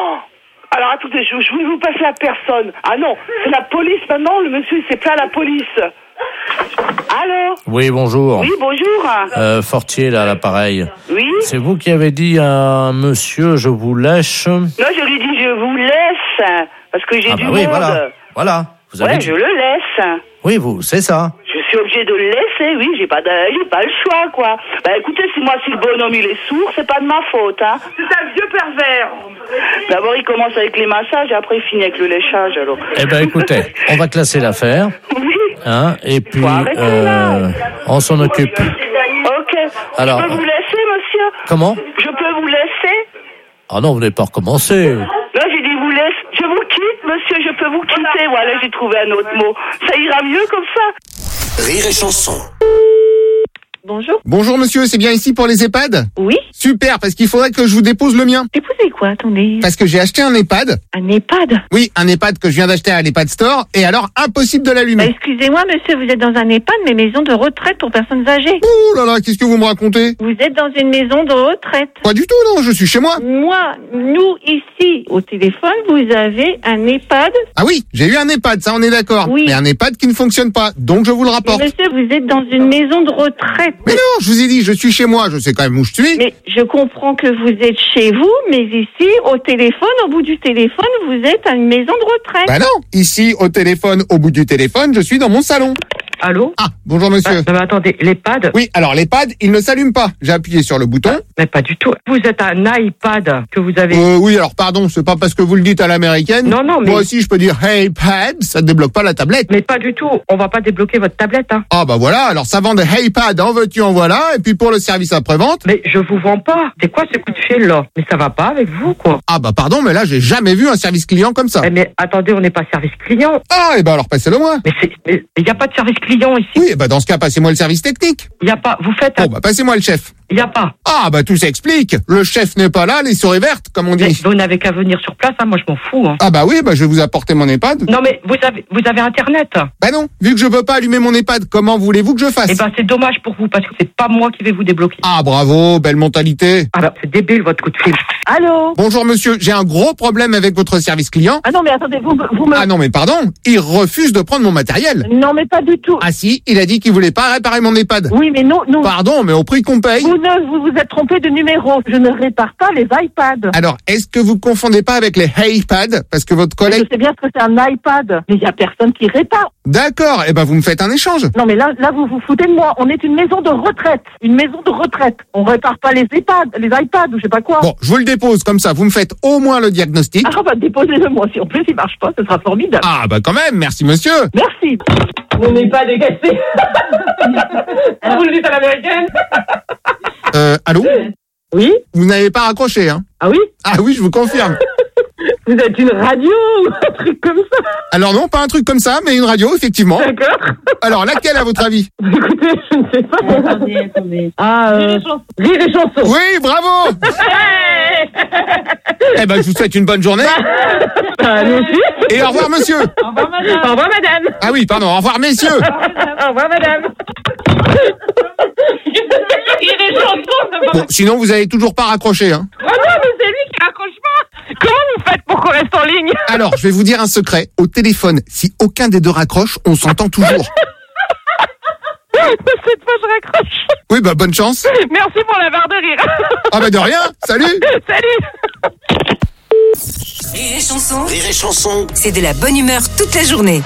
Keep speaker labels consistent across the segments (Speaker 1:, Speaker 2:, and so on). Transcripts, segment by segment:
Speaker 1: Alors attendez, je vais vous passer la personne. Ah non, c'est la police maintenant, le monsieur il s'est plaint à la police. Allô?
Speaker 2: Oui, bonjour.
Speaker 1: Oui, bonjour.
Speaker 2: Fortier, là, à l'appareil.
Speaker 1: Oui?
Speaker 2: C'est vous qui avez dit à un monsieur, je vous lèche.
Speaker 1: Non, je lui dis, je vous laisse, parce que j'ai du
Speaker 2: oui,
Speaker 1: monde.
Speaker 2: Voilà. Vous avez dit...
Speaker 1: je le laisse.
Speaker 2: Oui, c'est ça.
Speaker 1: Je suis obligé de le laisser, oui, j'ai pas le choix, quoi. Bah écoutez, si le bonhomme il est sourd, c'est pas de ma faute, hein. C'est un vieux pervers. D'abord, il commence avec les massages, et après, il finit avec le léchage, alors.
Speaker 2: Eh ben, écoutez, on va classer l'affaire.
Speaker 1: Oui.
Speaker 2: Hein, et puis, on s'en occupe.
Speaker 1: Ok.
Speaker 2: Alors,
Speaker 1: je peux vous laisser, monsieur?
Speaker 2: Comment?
Speaker 1: Je peux vous laisser?
Speaker 2: Ah non, vous n'avez pas recommencé.
Speaker 1: Là, j'ai dit vous laisse. Je vous quitte, monsieur, je peux vous quitter. Voilà, j'ai trouvé un autre mot. Ça ira mieux comme ça.
Speaker 3: Rire et chanson.
Speaker 4: Bonjour.
Speaker 5: Bonjour monsieur, c'est bien ici pour les EHPAD?
Speaker 4: Oui.
Speaker 5: Super, parce qu'il faudrait que je vous dépose le mien.
Speaker 4: Déposez quoi, attendez?
Speaker 5: Parce que j'ai acheté un EHPAD.
Speaker 4: Un EHPAD?
Speaker 5: Oui, un EHPAD que je viens d'acheter à l'EHPAD Store, et alors impossible de l'allumer.
Speaker 4: Excusez-moi monsieur, vous êtes dans un EHPAD, mais maison de retraite pour personnes âgées.
Speaker 5: Ouh là là, qu'est-ce que vous me racontez?
Speaker 4: Vous êtes dans une maison de retraite.
Speaker 5: Pas du tout, non, je suis chez moi.
Speaker 4: Nous ici, au téléphone, vous avez un EHPAD.
Speaker 5: Ah oui, j'ai eu un EHPAD, ça on est d'accord.
Speaker 4: Oui.
Speaker 5: Mais un EHPAD qui ne fonctionne pas, donc je vous le rapporte.
Speaker 4: Mais monsieur, vous êtes dans une maison de retraite.
Speaker 5: Mais non, je vous ai dit, je suis chez moi, je sais quand même où je suis.
Speaker 4: Mais je comprends que vous êtes chez vous, mais ici, au téléphone, au bout du téléphone, vous êtes à une maison de retraite.
Speaker 5: Bah non, ici, au téléphone, au bout du téléphone, je suis dans mon salon.
Speaker 6: Allô?
Speaker 5: Ah, bonjour monsieur.
Speaker 6: Non mais attendez, l'EHPAD?
Speaker 5: Oui, alors l'EHPAD, il ne s'allume pas. J'ai appuyé sur le bouton.
Speaker 6: Mais pas du tout. Vous êtes un iPad que vous avez...
Speaker 5: Oui, alors pardon, c'est pas parce que vous le dites à l'américaine.
Speaker 6: Non, mais...
Speaker 5: Moi aussi, je peux dire Hey Pad, ça ne débloque pas la tablette.
Speaker 6: Mais pas du tout, on va pas débloquer votre tablette, hein.
Speaker 5: Ah bah voilà, alors ça vend des Hey Pad, en veux-tu, en voilà, et puis pour le service après-vente...
Speaker 6: Mais je vous vends pas. C'est quoi ce coup de fil, là? Mais ça va pas avec vous, quoi.
Speaker 5: Ah bah pardon, mais là, j'ai jamais vu un service client comme ça.
Speaker 6: Mais attendez, on n'est pas service client.
Speaker 5: Ah, et bah alors passez-le moi.
Speaker 6: Mais il y a pas de service client ici.
Speaker 5: Oui, bah dans ce cas, passez-moi le service technique.
Speaker 6: Il y a pas, vous faites...
Speaker 5: Bon bah passez-moi le chef.
Speaker 6: Il y a pas.
Speaker 5: Ah bah tout s'explique. Le chef n'est pas là, les souris vertes, comme on dit.
Speaker 6: Mais vous n'avez qu'à venir sur place, hein, moi je m'en fous. Hein.
Speaker 5: Ah bah oui, bah je vais vous apporter mon EHPAD.
Speaker 6: Non mais vous avez Internet.
Speaker 5: Bah non, vu que je peux pas allumer mon EHPAD, comment voulez-vous que je fasse?
Speaker 6: Eh ben c'est dommage pour vous, parce que c'est pas moi qui vais vous débloquer.
Speaker 5: Ah bravo, belle mentalité.
Speaker 6: Alors c'est débile votre coup de fil.
Speaker 4: Allô?
Speaker 5: Bonjour monsieur, j'ai un gros problème avec votre service client.
Speaker 4: Ah non, mais attendez, vous me...
Speaker 5: Ah non mais pardon, il refuse de prendre mon matériel.
Speaker 4: Non, mais pas du tout.
Speaker 5: Ah si, il a dit qu'il voulait pas réparer mon EHPAD.
Speaker 4: Oui, mais non.
Speaker 5: Pardon, mais au prix qu'on paye.
Speaker 4: Vous vous êtes trompé de numéro. Je ne répare pas les iPads.
Speaker 5: Alors, est-ce que vous confondez pas avec les iPads? Parce que votre collègue...
Speaker 4: Je sais bien ce que c'est un iPad, mais il y a personne qui répare.
Speaker 5: D'accord, eh ben vous me faites un échange.
Speaker 4: Non, mais là vous vous foutez de moi. On est une maison de retraite. Une maison de retraite. On répare pas les iPads ou je sais pas quoi.
Speaker 5: Bon, je vous le dépose comme ça, vous me faites au moins le diagnostic.
Speaker 4: Ah bah déposez-le moi. Si en plus il marche pas, ce sera formidable.
Speaker 5: Ah bah quand même, merci monsieur.
Speaker 4: Merci.
Speaker 6: On n'est pas dégagé. Vous le dites à l'américaine.
Speaker 5: Allô?
Speaker 6: Oui?
Speaker 5: Vous n'avez pas raccroché, hein?
Speaker 6: Ah oui?
Speaker 5: Ah oui, je vous confirme.
Speaker 6: Vous êtes une radio ou un truc comme ça?
Speaker 5: Alors non, pas un truc comme ça, mais une radio, effectivement.
Speaker 6: D'accord.
Speaker 5: Alors, laquelle à votre avis?
Speaker 6: Écoutez, je ne sais pas.
Speaker 4: Attendez.
Speaker 6: Ah, Rire et chanson.
Speaker 5: Oui, bravo! Eh ben, je vous souhaite une bonne journée.
Speaker 6: Nous aussi.
Speaker 5: Et au revoir, monsieur.
Speaker 6: Au revoir, madame. Au revoir, madame.
Speaker 5: Ah oui, pardon, au revoir, messieurs.
Speaker 6: Au revoir, madame. Rire et chanson.
Speaker 5: Bon, sinon, vous avez toujours pas raccroché, hein?
Speaker 6: Oh non, mais c'est lui qui raccroche pas. Comment vous faites pour qu'on reste en ligne?
Speaker 5: Alors, je vais vous dire un secret. Au téléphone, si aucun des deux raccroche, on s'entend toujours.
Speaker 6: Cette fois, je raccroche.
Speaker 5: Oui, bah, bonne chance.
Speaker 6: Merci pour la barre de rire.
Speaker 5: Ah bah, de rien. Salut.
Speaker 6: Salut.
Speaker 3: Rire et chanson. C'est de la bonne humeur toute la journée.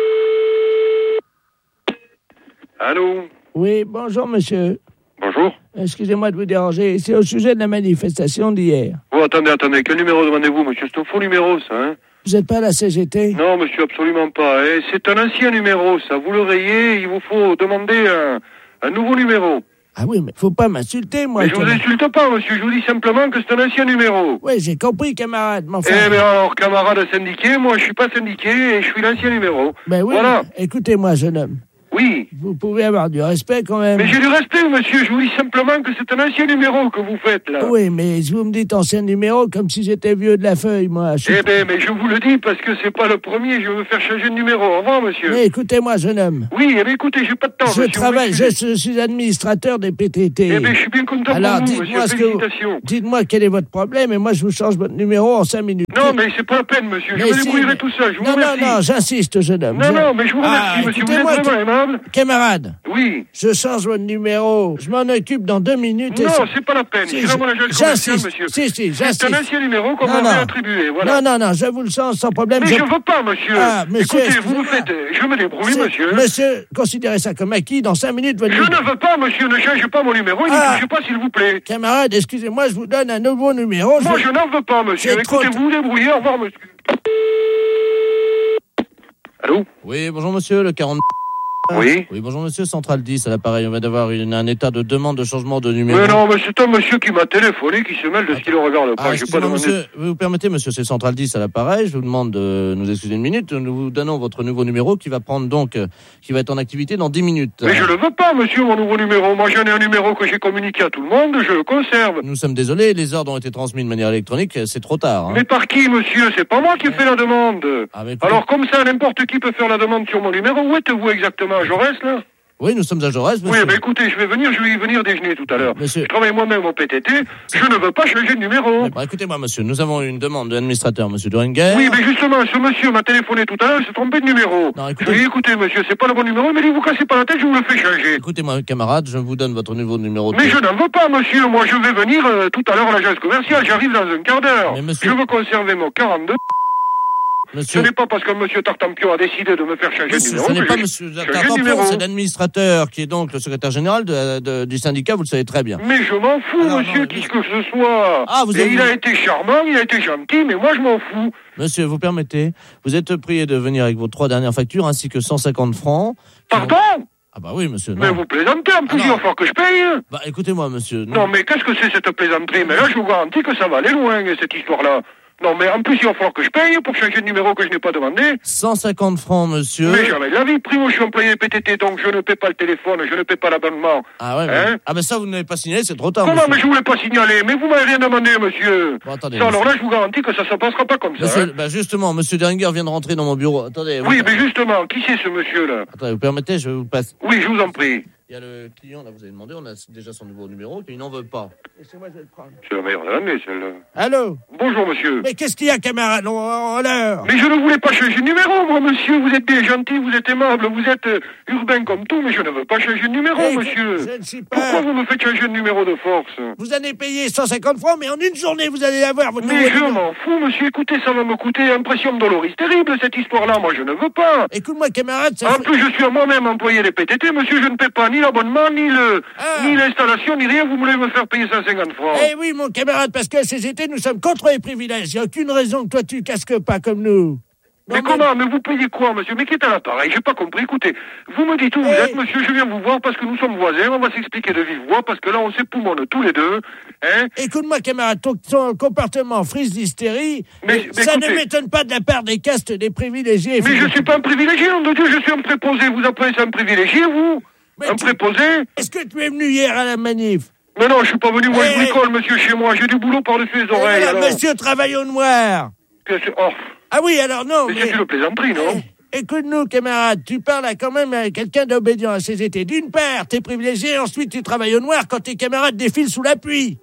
Speaker 7: Allô?
Speaker 2: Oui, bonjour monsieur.
Speaker 7: Bonjour.
Speaker 2: Excusez-moi de vous déranger, c'est au sujet de la manifestation d'hier.
Speaker 7: Oh, attendez, quel numéro demandez-vous, monsieur? C'est un faux numéro, ça, hein?
Speaker 2: Vous n'êtes pas à la CGT?
Speaker 7: Non, monsieur, absolument pas. Eh, c'est un ancien numéro, ça. Vous le rayez, il vous faut demander un nouveau numéro.
Speaker 2: Ah oui, mais faut pas m'insulter, moi.
Speaker 7: Mais je vous insulte pas, monsieur, je vous dis simplement que c'est un ancien numéro.
Speaker 2: Oui, j'ai compris, camarade, mais enfin...
Speaker 7: Eh bien alors, camarade syndiqué, moi je suis pas syndiqué et je suis l'ancien numéro.
Speaker 2: Ben oui,
Speaker 7: voilà.
Speaker 2: écoutez-moi, jeune homme.
Speaker 7: Oui.
Speaker 2: Vous pouvez avoir du respect quand même.
Speaker 7: Mais j'ai du respect, monsieur. Je vous dis simplement que c'est un ancien numéro que vous faites, là.
Speaker 2: Oui, mais vous me dites ancien numéro comme si j'étais vieux de la feuille, moi.
Speaker 7: Eh ben, mais je vous le dis parce que c'est pas le premier. Je veux me faire changer de numéro. Au revoir, monsieur.
Speaker 2: Mais écoutez-moi, jeune homme.
Speaker 7: Oui, eh ben, écoutez, j'ai pas de temps,
Speaker 2: Je
Speaker 7: monsieur.
Speaker 2: travaille, je suis administrateur des PTT.
Speaker 7: Eh ben, je suis bien content
Speaker 2: Alors,
Speaker 7: pour vous, monsieur. Félicitations.
Speaker 2: Dites-moi quel est votre problème et moi je vous change votre numéro en 5 minutes.
Speaker 7: Non, mais c'est pas la peine, monsieur. Je me débrouillerai tout seul. Je vous remercie.
Speaker 2: Non, j'insiste, jeune homme.
Speaker 7: Non, mais je vous remercie, monsieur. Vous êtes vraiment aimable.
Speaker 2: Camarade.
Speaker 7: Oui.
Speaker 2: Je change votre numéro. Je m'en occupe dans 2 minutes.
Speaker 7: Non, c'est pas la peine. C'est vraiment l'agence commerciale, monsieur.
Speaker 2: Si,
Speaker 7: c'est un ancien numéro qu'on m'avait attribué, voilà.
Speaker 2: Non, je vous le change sans problème.
Speaker 7: Mais je veux pas, monsieur.
Speaker 2: Monsieur,
Speaker 7: écoutez, vous me faites... Je me débrouille, monsieur.
Speaker 2: Monsieur, considérez ça comme acquis. Dans 5 minutes, votre
Speaker 7: Je ne veux pas, monsieur. Ne changez pas mon numéro. Ne touchez pas, s'il vous plaît.
Speaker 2: Camarade, excusez-moi, je vous donne un nouveau numéro.
Speaker 7: Moi, je n'en veux pas, monsieur. Écoutez, vous vous débrouillez. Au revoir, monsieur. Allô?
Speaker 8: Oui, bonjour monsieur, le 40...
Speaker 7: Oui.
Speaker 8: Oui, bonjour monsieur, Central 10, à l'appareil. On va d'avoir un état de demande de changement de numéro.
Speaker 7: Mais non, mais c'est un monsieur qui m'a téléphoné, qui se mêle de ce qu'il ne regarde pas. J'ai pas demandé...
Speaker 8: monsieur, vous permettez, monsieur, c'est Central 10 à l'appareil. Je vous demande de nous excuser une minute. Nous vous donnons votre nouveau numéro qui va prendre donc, qui va être en activité dans 10 minutes.
Speaker 7: Mais je ne veux pas, monsieur, mon nouveau numéro. Moi, j'en ai un numéro que j'ai communiqué à tout le monde, je le conserve.
Speaker 8: Nous sommes désolés, les ordres ont été transmis de manière électronique, c'est trop tard. Hein.
Speaker 7: Mais par qui, monsieur? C'est pas moi qui ai fait la demande. Alors, comme ça, n'importe qui peut faire la demande sur mon numéro. Où êtes-vous exactement, à Jaurès, là?
Speaker 8: Oui, nous sommes à Jaurès, monsieur.
Speaker 7: Oui, mais écoutez, je vais y venir déjeuner tout à l'heure.
Speaker 8: Monsieur...
Speaker 7: Je travaille moi-même au PTT, je ne veux pas changer de numéro.
Speaker 8: Écoutez-moi, monsieur, nous avons une demande de l'administrateur, monsieur Duringer.
Speaker 7: Oui, mais justement, ce monsieur m'a téléphoné tout à l'heure, il s'est trompé de numéro.
Speaker 8: Non,
Speaker 7: je lui ai dit, écoutez, monsieur, c'est pas le bon numéro, mais vous cassez pas la tête, je vous le fais changer.
Speaker 8: Écoutez-moi, camarade, je vous donne votre nouveau numéro.
Speaker 7: Mais je n'en veux pas, monsieur, moi je vais venir tout à l'heure à l'agence commerciale, j'arrive dans un quart d'heure. Je veux conserver mon 42...
Speaker 8: Monsieur...
Speaker 7: Ce n'est pas parce que monsieur Tartampion a décidé de me faire changer de numéro.
Speaker 8: Ce n'est pas monsieur Tartampion, c'est l'administrateur qui est donc le secrétaire général du syndicat, vous le savez très bien.
Speaker 7: Mais je m'en fous, monsieur, qui que ce soit. Il a été charmant, il a été gentil, mais moi je m'en fous.
Speaker 8: Monsieur, vous permettez, vous êtes prié de venir avec vos 3 dernières factures ainsi que 150 francs.
Speaker 7: Pardon?
Speaker 8: Ah bah oui, monsieur. Non.
Speaker 7: Mais vous plaisantez, en plus il va falloir que je paye.
Speaker 8: Bah écoutez-moi, monsieur.
Speaker 7: Non, mais qu'est-ce que c'est cette plaisanterie? Mais là, je vous garantis que ça va aller loin, cette histoire-là. Non, mais en plus, il va falloir que je paye pour changer de numéro que je n'ai pas demandé.
Speaker 8: 150 francs, monsieur.
Speaker 7: Mais jamais de la vie. Primo, je suis employé PTT, donc je ne paie pas le téléphone, je ne paie pas l'abonnement.
Speaker 8: Ah ouais, ah ben ça, vous ne l'avez pas signalé, c'est trop tard.
Speaker 7: Comment,
Speaker 8: monsieur.
Speaker 7: mais je ne voulais pas signaler. Mais vous m'avez rien demandé, monsieur.
Speaker 8: Bon, attendez.
Speaker 7: Ça, alors là, je vous garantis que ça ne se passera pas comme
Speaker 8: monsieur,
Speaker 7: ça.
Speaker 8: Bah justement, monsieur Deringer vient de rentrer dans mon bureau. Attendez.
Speaker 7: Oui, mais justement, qui c'est ce monsieur-là?
Speaker 8: Attendez, vous permettez, je vous passe.
Speaker 7: Oui, je vous en prie.
Speaker 8: Il y a le client, là, vous avez demandé, on a déjà son nouveau numéro, qu'il n'en veut pas.
Speaker 2: Laissez-moi, je vais le prendre.
Speaker 7: C'est la meilleure de l'année, celle-là.
Speaker 2: Allô?
Speaker 7: Bonjour, monsieur.
Speaker 2: Mais qu'est-ce qu'il y a, camarade? En l'heure.
Speaker 7: Mais je ne voulais pas changer de numéro, moi, monsieur. Vous êtes bien gentil, vous êtes aimable, vous êtes urbain comme tout, mais je ne veux pas changer de numéro, monsieur.
Speaker 2: Je ne suis pas...
Speaker 7: Pourquoi vous me faites changer de numéro de force?
Speaker 2: Vous allez payer 150 francs, mais en une journée, vous allez avoir votre
Speaker 7: numéro. Mais je m'en fous, monsieur. Écoutez, ça va me coûter impression de doloris terrible, cette histoire-là. Moi, je ne veux pas.
Speaker 2: Écoute-moi, camarade,
Speaker 7: En plus, je suis moi-même employé des PTT, monsieur. Je ne paie pas ni l'abonnement, ni l'installation, ni rien. Vous voulez me faire payer 150 francs.
Speaker 2: Eh oui, mon camarade, parce que CGT, nous sommes contre les privilèges. Il n'y a aucune raison que toi, tu casques pas comme nous.
Speaker 7: Mais comment? Mais vous payez quoi, monsieur? Mais qui est à l'appareil? J'ai pas compris. Écoutez, vous me dites où vous êtes, monsieur. Je viens vous voir parce que nous sommes voisins. On va s'expliquer de vive voix parce que là, on s'époumonne tous les deux. Hein?
Speaker 2: Écoute-moi, camarade, ton comportement frise d'hystérie. Mais ça ne m'étonne pas de la part des castes des privilégiés.
Speaker 7: Mais je suis pas un privilégié, nom de Dieu. Je suis un préposé. Vous appelez ça un privilégié, vous? Un préposé?
Speaker 2: Est-ce que tu es venu hier à la manif?
Speaker 7: Mais non, je suis pas venu. Moi, je bricole, monsieur, chez moi. J'ai du boulot par-dessus les oreilles.
Speaker 2: Monsieur travaille au noir.
Speaker 7: Oh.
Speaker 2: Ah oui, alors non.
Speaker 7: Mais c'est une plaisanterie, non?
Speaker 2: Écoute-nous, camarade, tu parles quand même à quelqu'un d'obédiant à CGT. D'une part, t'es privilégié, ensuite tu travailles au noir quand tes camarades défilent sous la pluie.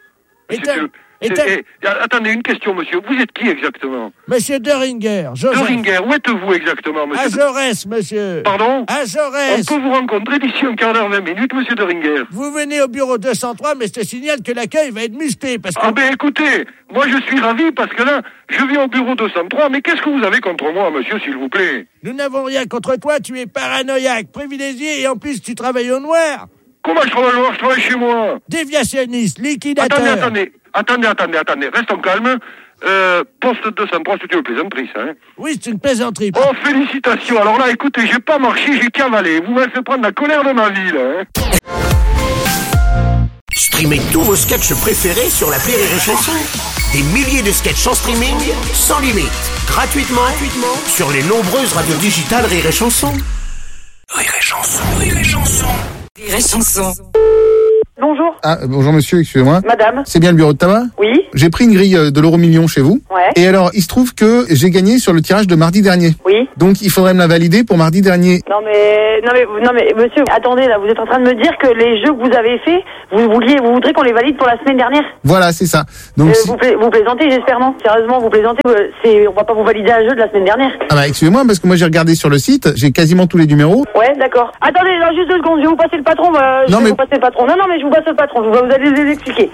Speaker 7: Attendez, une question, monsieur. Vous êtes qui exactement?
Speaker 2: Monsieur Deringer.
Speaker 7: Deringer, où êtes-vous exactement, monsieur?
Speaker 2: À Jaurès, monsieur.
Speaker 7: Pardon?
Speaker 2: À Jaurès.
Speaker 7: On peut vous rencontrer d'ici un quart d'heure, 20 minutes, monsieur Deringer.
Speaker 2: Vous venez au bureau 203, mais je te signale que l'accueil va être musclé parce que...
Speaker 7: Ah ben écoutez, moi je suis ravi parce que là, je viens au bureau 203, mais qu'est-ce que vous avez contre moi, monsieur, s'il vous plaît?
Speaker 2: Nous n'avons rien contre toi, tu es paranoïaque, privilégié et en plus tu travailles au noir.
Speaker 7: Comment je travaille au noir? Je travaille chez moi.
Speaker 2: Déviationniste, liquidateur.
Speaker 7: Attendez, restons calmes. Poste 203, c'est une plaisanterie, ça, hein?
Speaker 2: Oui, c'est une plaisanterie.
Speaker 7: Oh, félicitations. Alors là, écoutez, j'ai pas marché, j'ai cavalé. Vous m'avez fait prendre la colère de ma vie, là, hein?
Speaker 9: Streamez tous vos sketchs préférés sur l'appli Rire et Chanson. Des milliers de sketchs en streaming, sans limite, gratuitement sur les nombreuses radios digitales Rire et Chanson. Rire et chanson, rire et chanson.
Speaker 3: Rire et chanson.
Speaker 1: Bonjour.
Speaker 5: Ah, bonjour monsieur, excusez-moi.
Speaker 1: Madame.
Speaker 5: C'est bien le bureau de tabac?
Speaker 1: Oui.
Speaker 5: J'ai pris une grille de l'euro-million chez vous.
Speaker 1: Ouais.
Speaker 5: Et alors, il se trouve que j'ai gagné sur le tirage de mardi dernier.
Speaker 1: Oui.
Speaker 5: Donc, il faudrait me la valider pour mardi dernier.
Speaker 1: Non mais, monsieur, attendez là, vous êtes en train de me dire que les jeux que vous avez faits, vous voudrez qu'on les valide pour la semaine dernière?
Speaker 5: Voilà, c'est ça. Donc,
Speaker 1: vous plaisantez, j'espère, non? Sérieusement, vous plaisantez? On va pas vous valider un jeu de la semaine dernière.
Speaker 5: Ah bah, excusez-moi, parce que moi j'ai regardé sur le site, j'ai quasiment tous les numéros.
Speaker 1: Ouais, d'accord. Attendez, là, juste 2 secondes, je vais vous passer le patron. Vous passer le patron. Non, mais je vous passe le patron, vous allez les expliquer.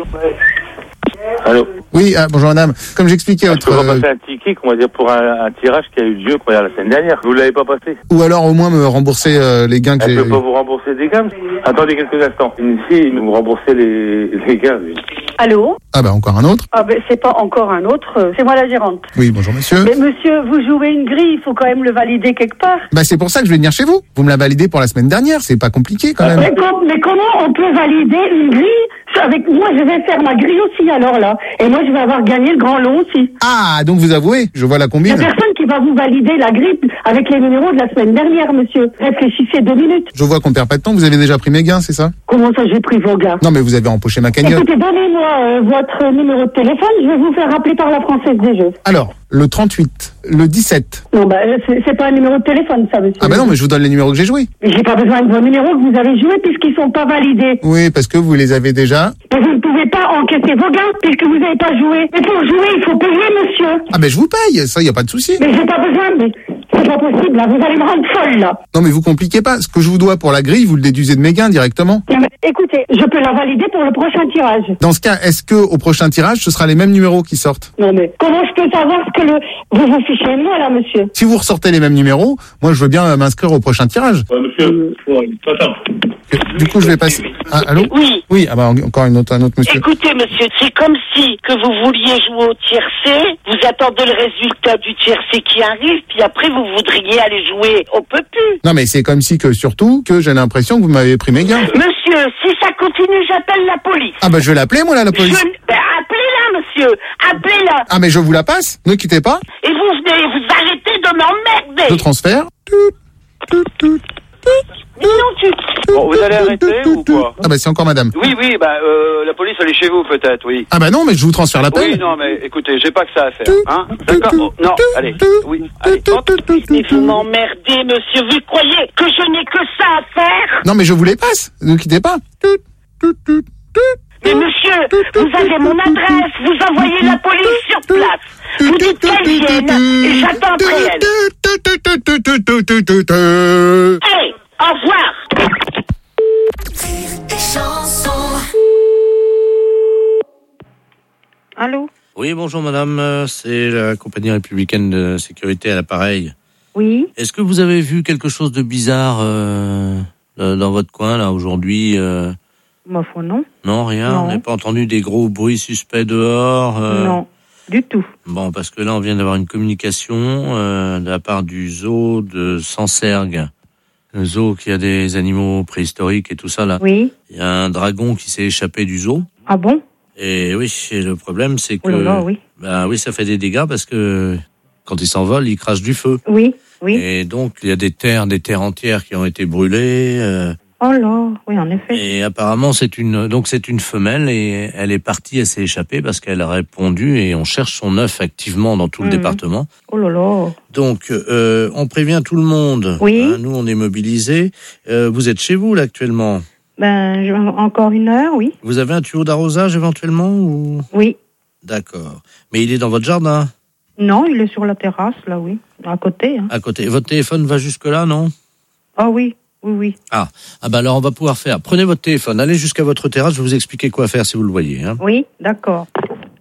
Speaker 10: Allô.
Speaker 5: Oui, bonjour madame. Comme j'expliquais
Speaker 10: Je peux pas passer un ticket, on va dire, pour un tirage qui a eu lieu la semaine dernière. Vous l'avez pas passé.
Speaker 5: Ou alors au moins me rembourser les gains que j'ai...
Speaker 10: Elle peut pas vous rembourser des gains. Attendez quelques instants. Ici, vous remboursez les gains.
Speaker 4: Allô?
Speaker 5: Ah bah encore un autre.
Speaker 4: Ah ben c'est pas encore un autre, c'est moi la gérante.
Speaker 5: Oui, bonjour monsieur.
Speaker 4: Mais monsieur, vous jouez une grille, il faut quand même le valider quelque part.
Speaker 5: Bah c'est pour ça que je vais venir chez vous. Vous me la validez pour la semaine dernière, c'est pas compliqué quand même.
Speaker 4: Mais comment on peut valider une grille avec moi? Je vais faire ma grille aussi alors là. Et moi je vais avoir gagné le grand lot aussi.
Speaker 5: Ah, donc vous avouez, je vois la combine.
Speaker 4: Il y a personne qui va vous valider la grille avec les numéros de la semaine dernière, monsieur. Réfléchissez 2 minutes.
Speaker 5: Je vois qu'on perd pas de temps, vous avez déjà pris mes gains, c'est ça?
Speaker 4: Comment ça j'ai pris vos gains?
Speaker 5: Non mais vous avez empoché ma cagnotte.
Speaker 4: Écoutez, donnez-moi votre numéro de téléphone, je vais vous faire rappeler par la Française des Jeux.
Speaker 5: Alors, le 38, le 17.
Speaker 4: Non, bah, c'est pas un numéro de téléphone, ça, monsieur.
Speaker 5: Ah bah non, mais je vous donne les numéros que j'ai joués.
Speaker 4: Mais j'ai pas besoin de vos numéros que vous avez joués puisqu'ils sont pas validés.
Speaker 5: Oui, parce que vous les avez déjà.
Speaker 4: Mais vous ne pouvez pas encaisser vos gains puisque vous n'avez pas joué. Mais pour jouer, il faut payer, monsieur.
Speaker 5: Ah ben je vous paye, ça y a pas de souci.
Speaker 4: Mais j'ai pas besoin, mais c'est pas possible, là, vous allez me rendre folle, là.
Speaker 5: Non mais vous compliquez pas, ce que je vous dois pour la grille, vous le déduisez de mes gains directement.
Speaker 4: Non, mais écoutez, je peux la valider pour le prochain tirage.
Speaker 5: Dans ce cas, est-ce que au prochain tirage, ce sera les mêmes numéros qui sortent?
Speaker 4: Non mais comment je peux savoir ce que vous vous fichez de moi, là, monsieur?
Speaker 5: Si vous ressortez les mêmes numéros, moi je veux bien m'inscrire au prochain tirage.
Speaker 10: Monsieur, attends.
Speaker 5: Du coup, je vais passer... Ah, allô?
Speaker 11: Oui.
Speaker 5: Oui, ah bah encore un autre monsieur.
Speaker 11: Écoutez, monsieur, c'est comme si que vous vouliez jouer au tiercé, vous attendez le résultat du tiercé qui arrive, puis après vous voudriez aller jouer au peu plus.
Speaker 5: Non mais c'est comme si que surtout que j'ai l'impression que vous m'avez pris mes gains.
Speaker 11: Monsieur, si ça continue, j'appelle la police.
Speaker 5: Ah bah je vais l'appeler moi là, la police.
Speaker 11: Appelez-la, monsieur, appelez-la.
Speaker 5: Ah mais je vous la passe, ne quittez pas.
Speaker 11: Et vous arrêtez de m'emmerder.
Speaker 5: Je transfère.
Speaker 10: Bon, vous allez arrêter ou quoi?
Speaker 5: Ah bah c'est encore madame.
Speaker 10: Oui, la police elle est chez vous peut-être, oui.
Speaker 5: Ah bah non, mais je vous transfère l'appel.
Speaker 10: Oui, non, mais écoutez, j'ai pas que ça à faire, hein. D'accord? Oh, non, allez, oui, allez, hop.
Speaker 11: Mais vous m'emmerdez, monsieur, vous croyez que je n'ai que ça à faire?
Speaker 5: Non mais je vous les passe, ne quittez pas.
Speaker 11: Mais monsieur, vous avez mon adresse, vous envoyez la police sur place. Vous dites qu'elle vienne et j'attendrai elle. Allez, au revoir.
Speaker 4: Allô?
Speaker 8: Oui, bonjour madame, c'est la compagnie républicaine de sécurité à l'appareil.
Speaker 4: Oui.
Speaker 8: Est-ce que vous avez vu quelque chose de bizarre dans votre coin là aujourd'hui
Speaker 4: Ma foi, non.
Speaker 8: Non, rien.
Speaker 4: Non.
Speaker 8: On n'a pas entendu des gros bruits suspects dehors.
Speaker 4: Non, du tout.
Speaker 8: Bon, parce que là, on vient d'avoir une communication de la part du zoo de Sancergues. Le zoo qui a des animaux préhistoriques et tout ça là.
Speaker 4: Oui.
Speaker 8: Il y a un dragon qui s'est échappé du zoo.
Speaker 4: Ah bon?
Speaker 8: Et oui, et le problème c'est que...
Speaker 4: Oh là là, oui.
Speaker 8: Ben oui, ça fait des dégâts parce que quand il s'envole, il crache du feu.
Speaker 4: Oui, oui.
Speaker 8: Et donc, il y a des terres entières qui ont été brûlées.
Speaker 4: Oh là, oui, en effet.
Speaker 8: Et apparemment, c'est une femelle et elle est partie, elle s'est échappée parce qu'elle a répondu et on cherche son œuf activement dans tout le département.
Speaker 4: Oh là là.
Speaker 8: Donc, on prévient tout le monde.
Speaker 4: Oui.
Speaker 8: Hein, nous, on est mobilisés. Vous êtes chez vous, là, actuellement?
Speaker 4: Encore 1 heure, oui.
Speaker 8: Vous avez un tuyau d'arrosage, éventuellement, ou...
Speaker 4: Oui.
Speaker 8: D'accord. Mais il est dans votre jardin?
Speaker 4: Non, il est sur la terrasse, là, oui. À côté. Hein.
Speaker 8: À côté. Votre téléphone va jusque-là, non?
Speaker 4: Ah oui. Oui, oui.
Speaker 8: Ah bah alors on va pouvoir faire. Prenez votre téléphone, allez jusqu'à votre terrasse, je vais vous expliquer quoi faire si vous le voyez. Hein.
Speaker 4: Oui, d'accord.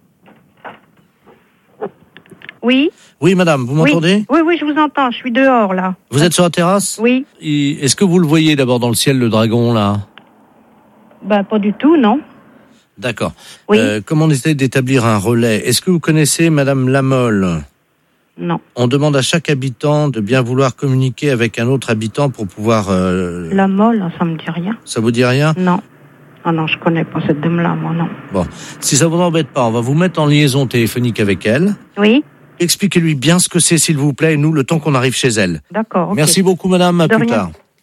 Speaker 4: Oui.
Speaker 8: Oui, madame, vous m'entendez?
Speaker 4: Oui, je vous entends, je suis dehors, là.
Speaker 8: Vous êtes sur la terrasse?
Speaker 4: Oui.
Speaker 8: Est-ce que vous le voyez d'abord dans le ciel, le dragon, là?
Speaker 4: Pas du tout, non.
Speaker 8: D'accord.
Speaker 4: Oui.
Speaker 8: Comme on essaie d'établir un relais, est-ce que vous connaissez madame Lamolle?
Speaker 4: Non.
Speaker 8: On demande à chaque habitant de bien vouloir communiquer avec un autre habitant pour pouvoir...
Speaker 4: Lamolle, ça me dit rien.
Speaker 8: Ça vous dit rien?
Speaker 4: Non. Ah non, je connais pas cette dame-là, moi, non.
Speaker 8: Bon, si ça vous embête pas, on va vous mettre en liaison téléphonique avec elle.
Speaker 4: Oui.
Speaker 8: Expliquez-lui bien ce que c'est, s'il vous plaît, et nous, le temps qu'on arrive chez elle.
Speaker 4: D'accord, ok.
Speaker 8: Merci beaucoup, madame, à plus tard.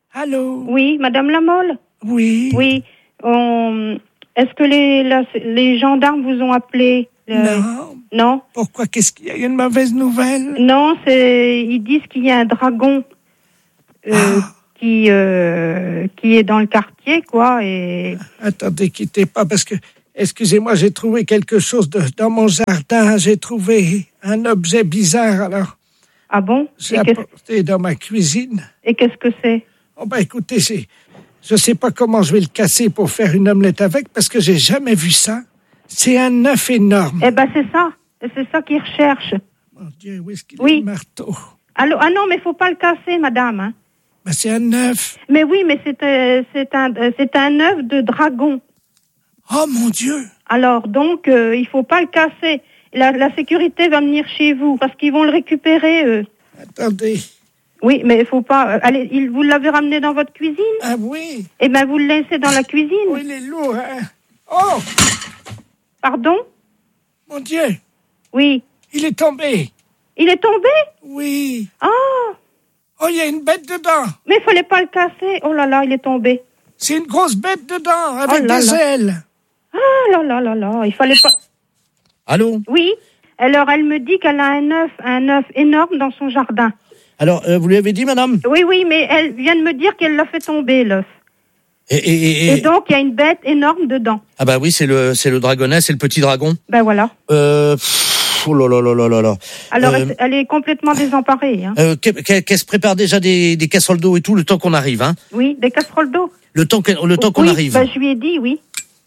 Speaker 2: Allô?
Speaker 12: Oui, Madame Lamolle?
Speaker 2: Oui.
Speaker 12: Oui. Est-ce que les gendarmes vous ont appelé?
Speaker 2: Non.
Speaker 12: Non?
Speaker 2: Pourquoi? Qu'est-ce qu'il y a? Il y a une mauvaise nouvelle?
Speaker 12: Non, ils disent qu'il y a un dragon qui est dans le quartier, quoi. Et...
Speaker 2: Attendez, quittez pas, parce que, excusez-moi, j'ai trouvé quelque chose dans mon jardin. J'ai trouvé un objet bizarre, alors.
Speaker 12: Ah bon?
Speaker 2: J'ai apporté dans ma cuisine.
Speaker 12: Et qu'est-ce que c'est?
Speaker 2: Oh ben écoutez, je sais pas comment je vais le casser pour faire une omelette avec, parce que j'ai jamais vu ça. C'est un œuf énorme.
Speaker 12: Eh ben c'est ça qu'ils recherchent.
Speaker 2: Mon Dieu, où est-ce qu'il est le marteau?
Speaker 12: Allô? Ah non, mais faut pas le casser, madame. Hein.
Speaker 2: Ben c'est un œuf.
Speaker 12: Mais oui, mais c'est un œuf de dragon.
Speaker 2: Oh mon Dieu!
Speaker 12: Alors donc, il faut pas le casser. La sécurité va venir chez vous parce qu'ils vont le récupérer. Eux.
Speaker 2: Attendez.
Speaker 12: Oui, mais il faut pas. Allez, vous l'avez ramené dans votre cuisine?
Speaker 2: Ah oui.
Speaker 12: Eh ben, vous le laissez dans la cuisine.
Speaker 2: Oui, il est lourd. Hein. Oh.
Speaker 12: Pardon?
Speaker 2: Mon Dieu.
Speaker 12: Oui.
Speaker 2: Il est tombé.
Speaker 12: Il est tombé?
Speaker 2: Oui.
Speaker 12: Ah.
Speaker 2: Oh, il y a une bête dedans.
Speaker 12: Mais il fallait pas le casser. Oh là là, il est tombé.
Speaker 2: C'est une grosse bête dedans avec des ailes.
Speaker 12: Ah là là là là, il fallait pas.
Speaker 8: Allô?
Speaker 12: Oui. Alors, elle me dit qu'elle a un œuf énorme dans son jardin.
Speaker 8: Alors, vous lui avez dit, madame?
Speaker 12: Oui, mais elle vient de me dire qu'elle l'a fait tomber, l'œuf. Et donc, il y a une bête énorme dedans.
Speaker 8: Ah bah oui, c'est le dragonnet, c'est le petit dragon.
Speaker 12: Ben voilà.
Speaker 8: Oh là là là là là là.
Speaker 12: Alors, elle est complètement désemparée. Hein.
Speaker 8: Qu'elle se prépare déjà des casseroles d'eau et tout, le temps qu'on arrive, hein?
Speaker 12: Oui, des casseroles d'eau.
Speaker 8: Le temps qu'on arrive.
Speaker 12: Ben, je lui ai dit, oui.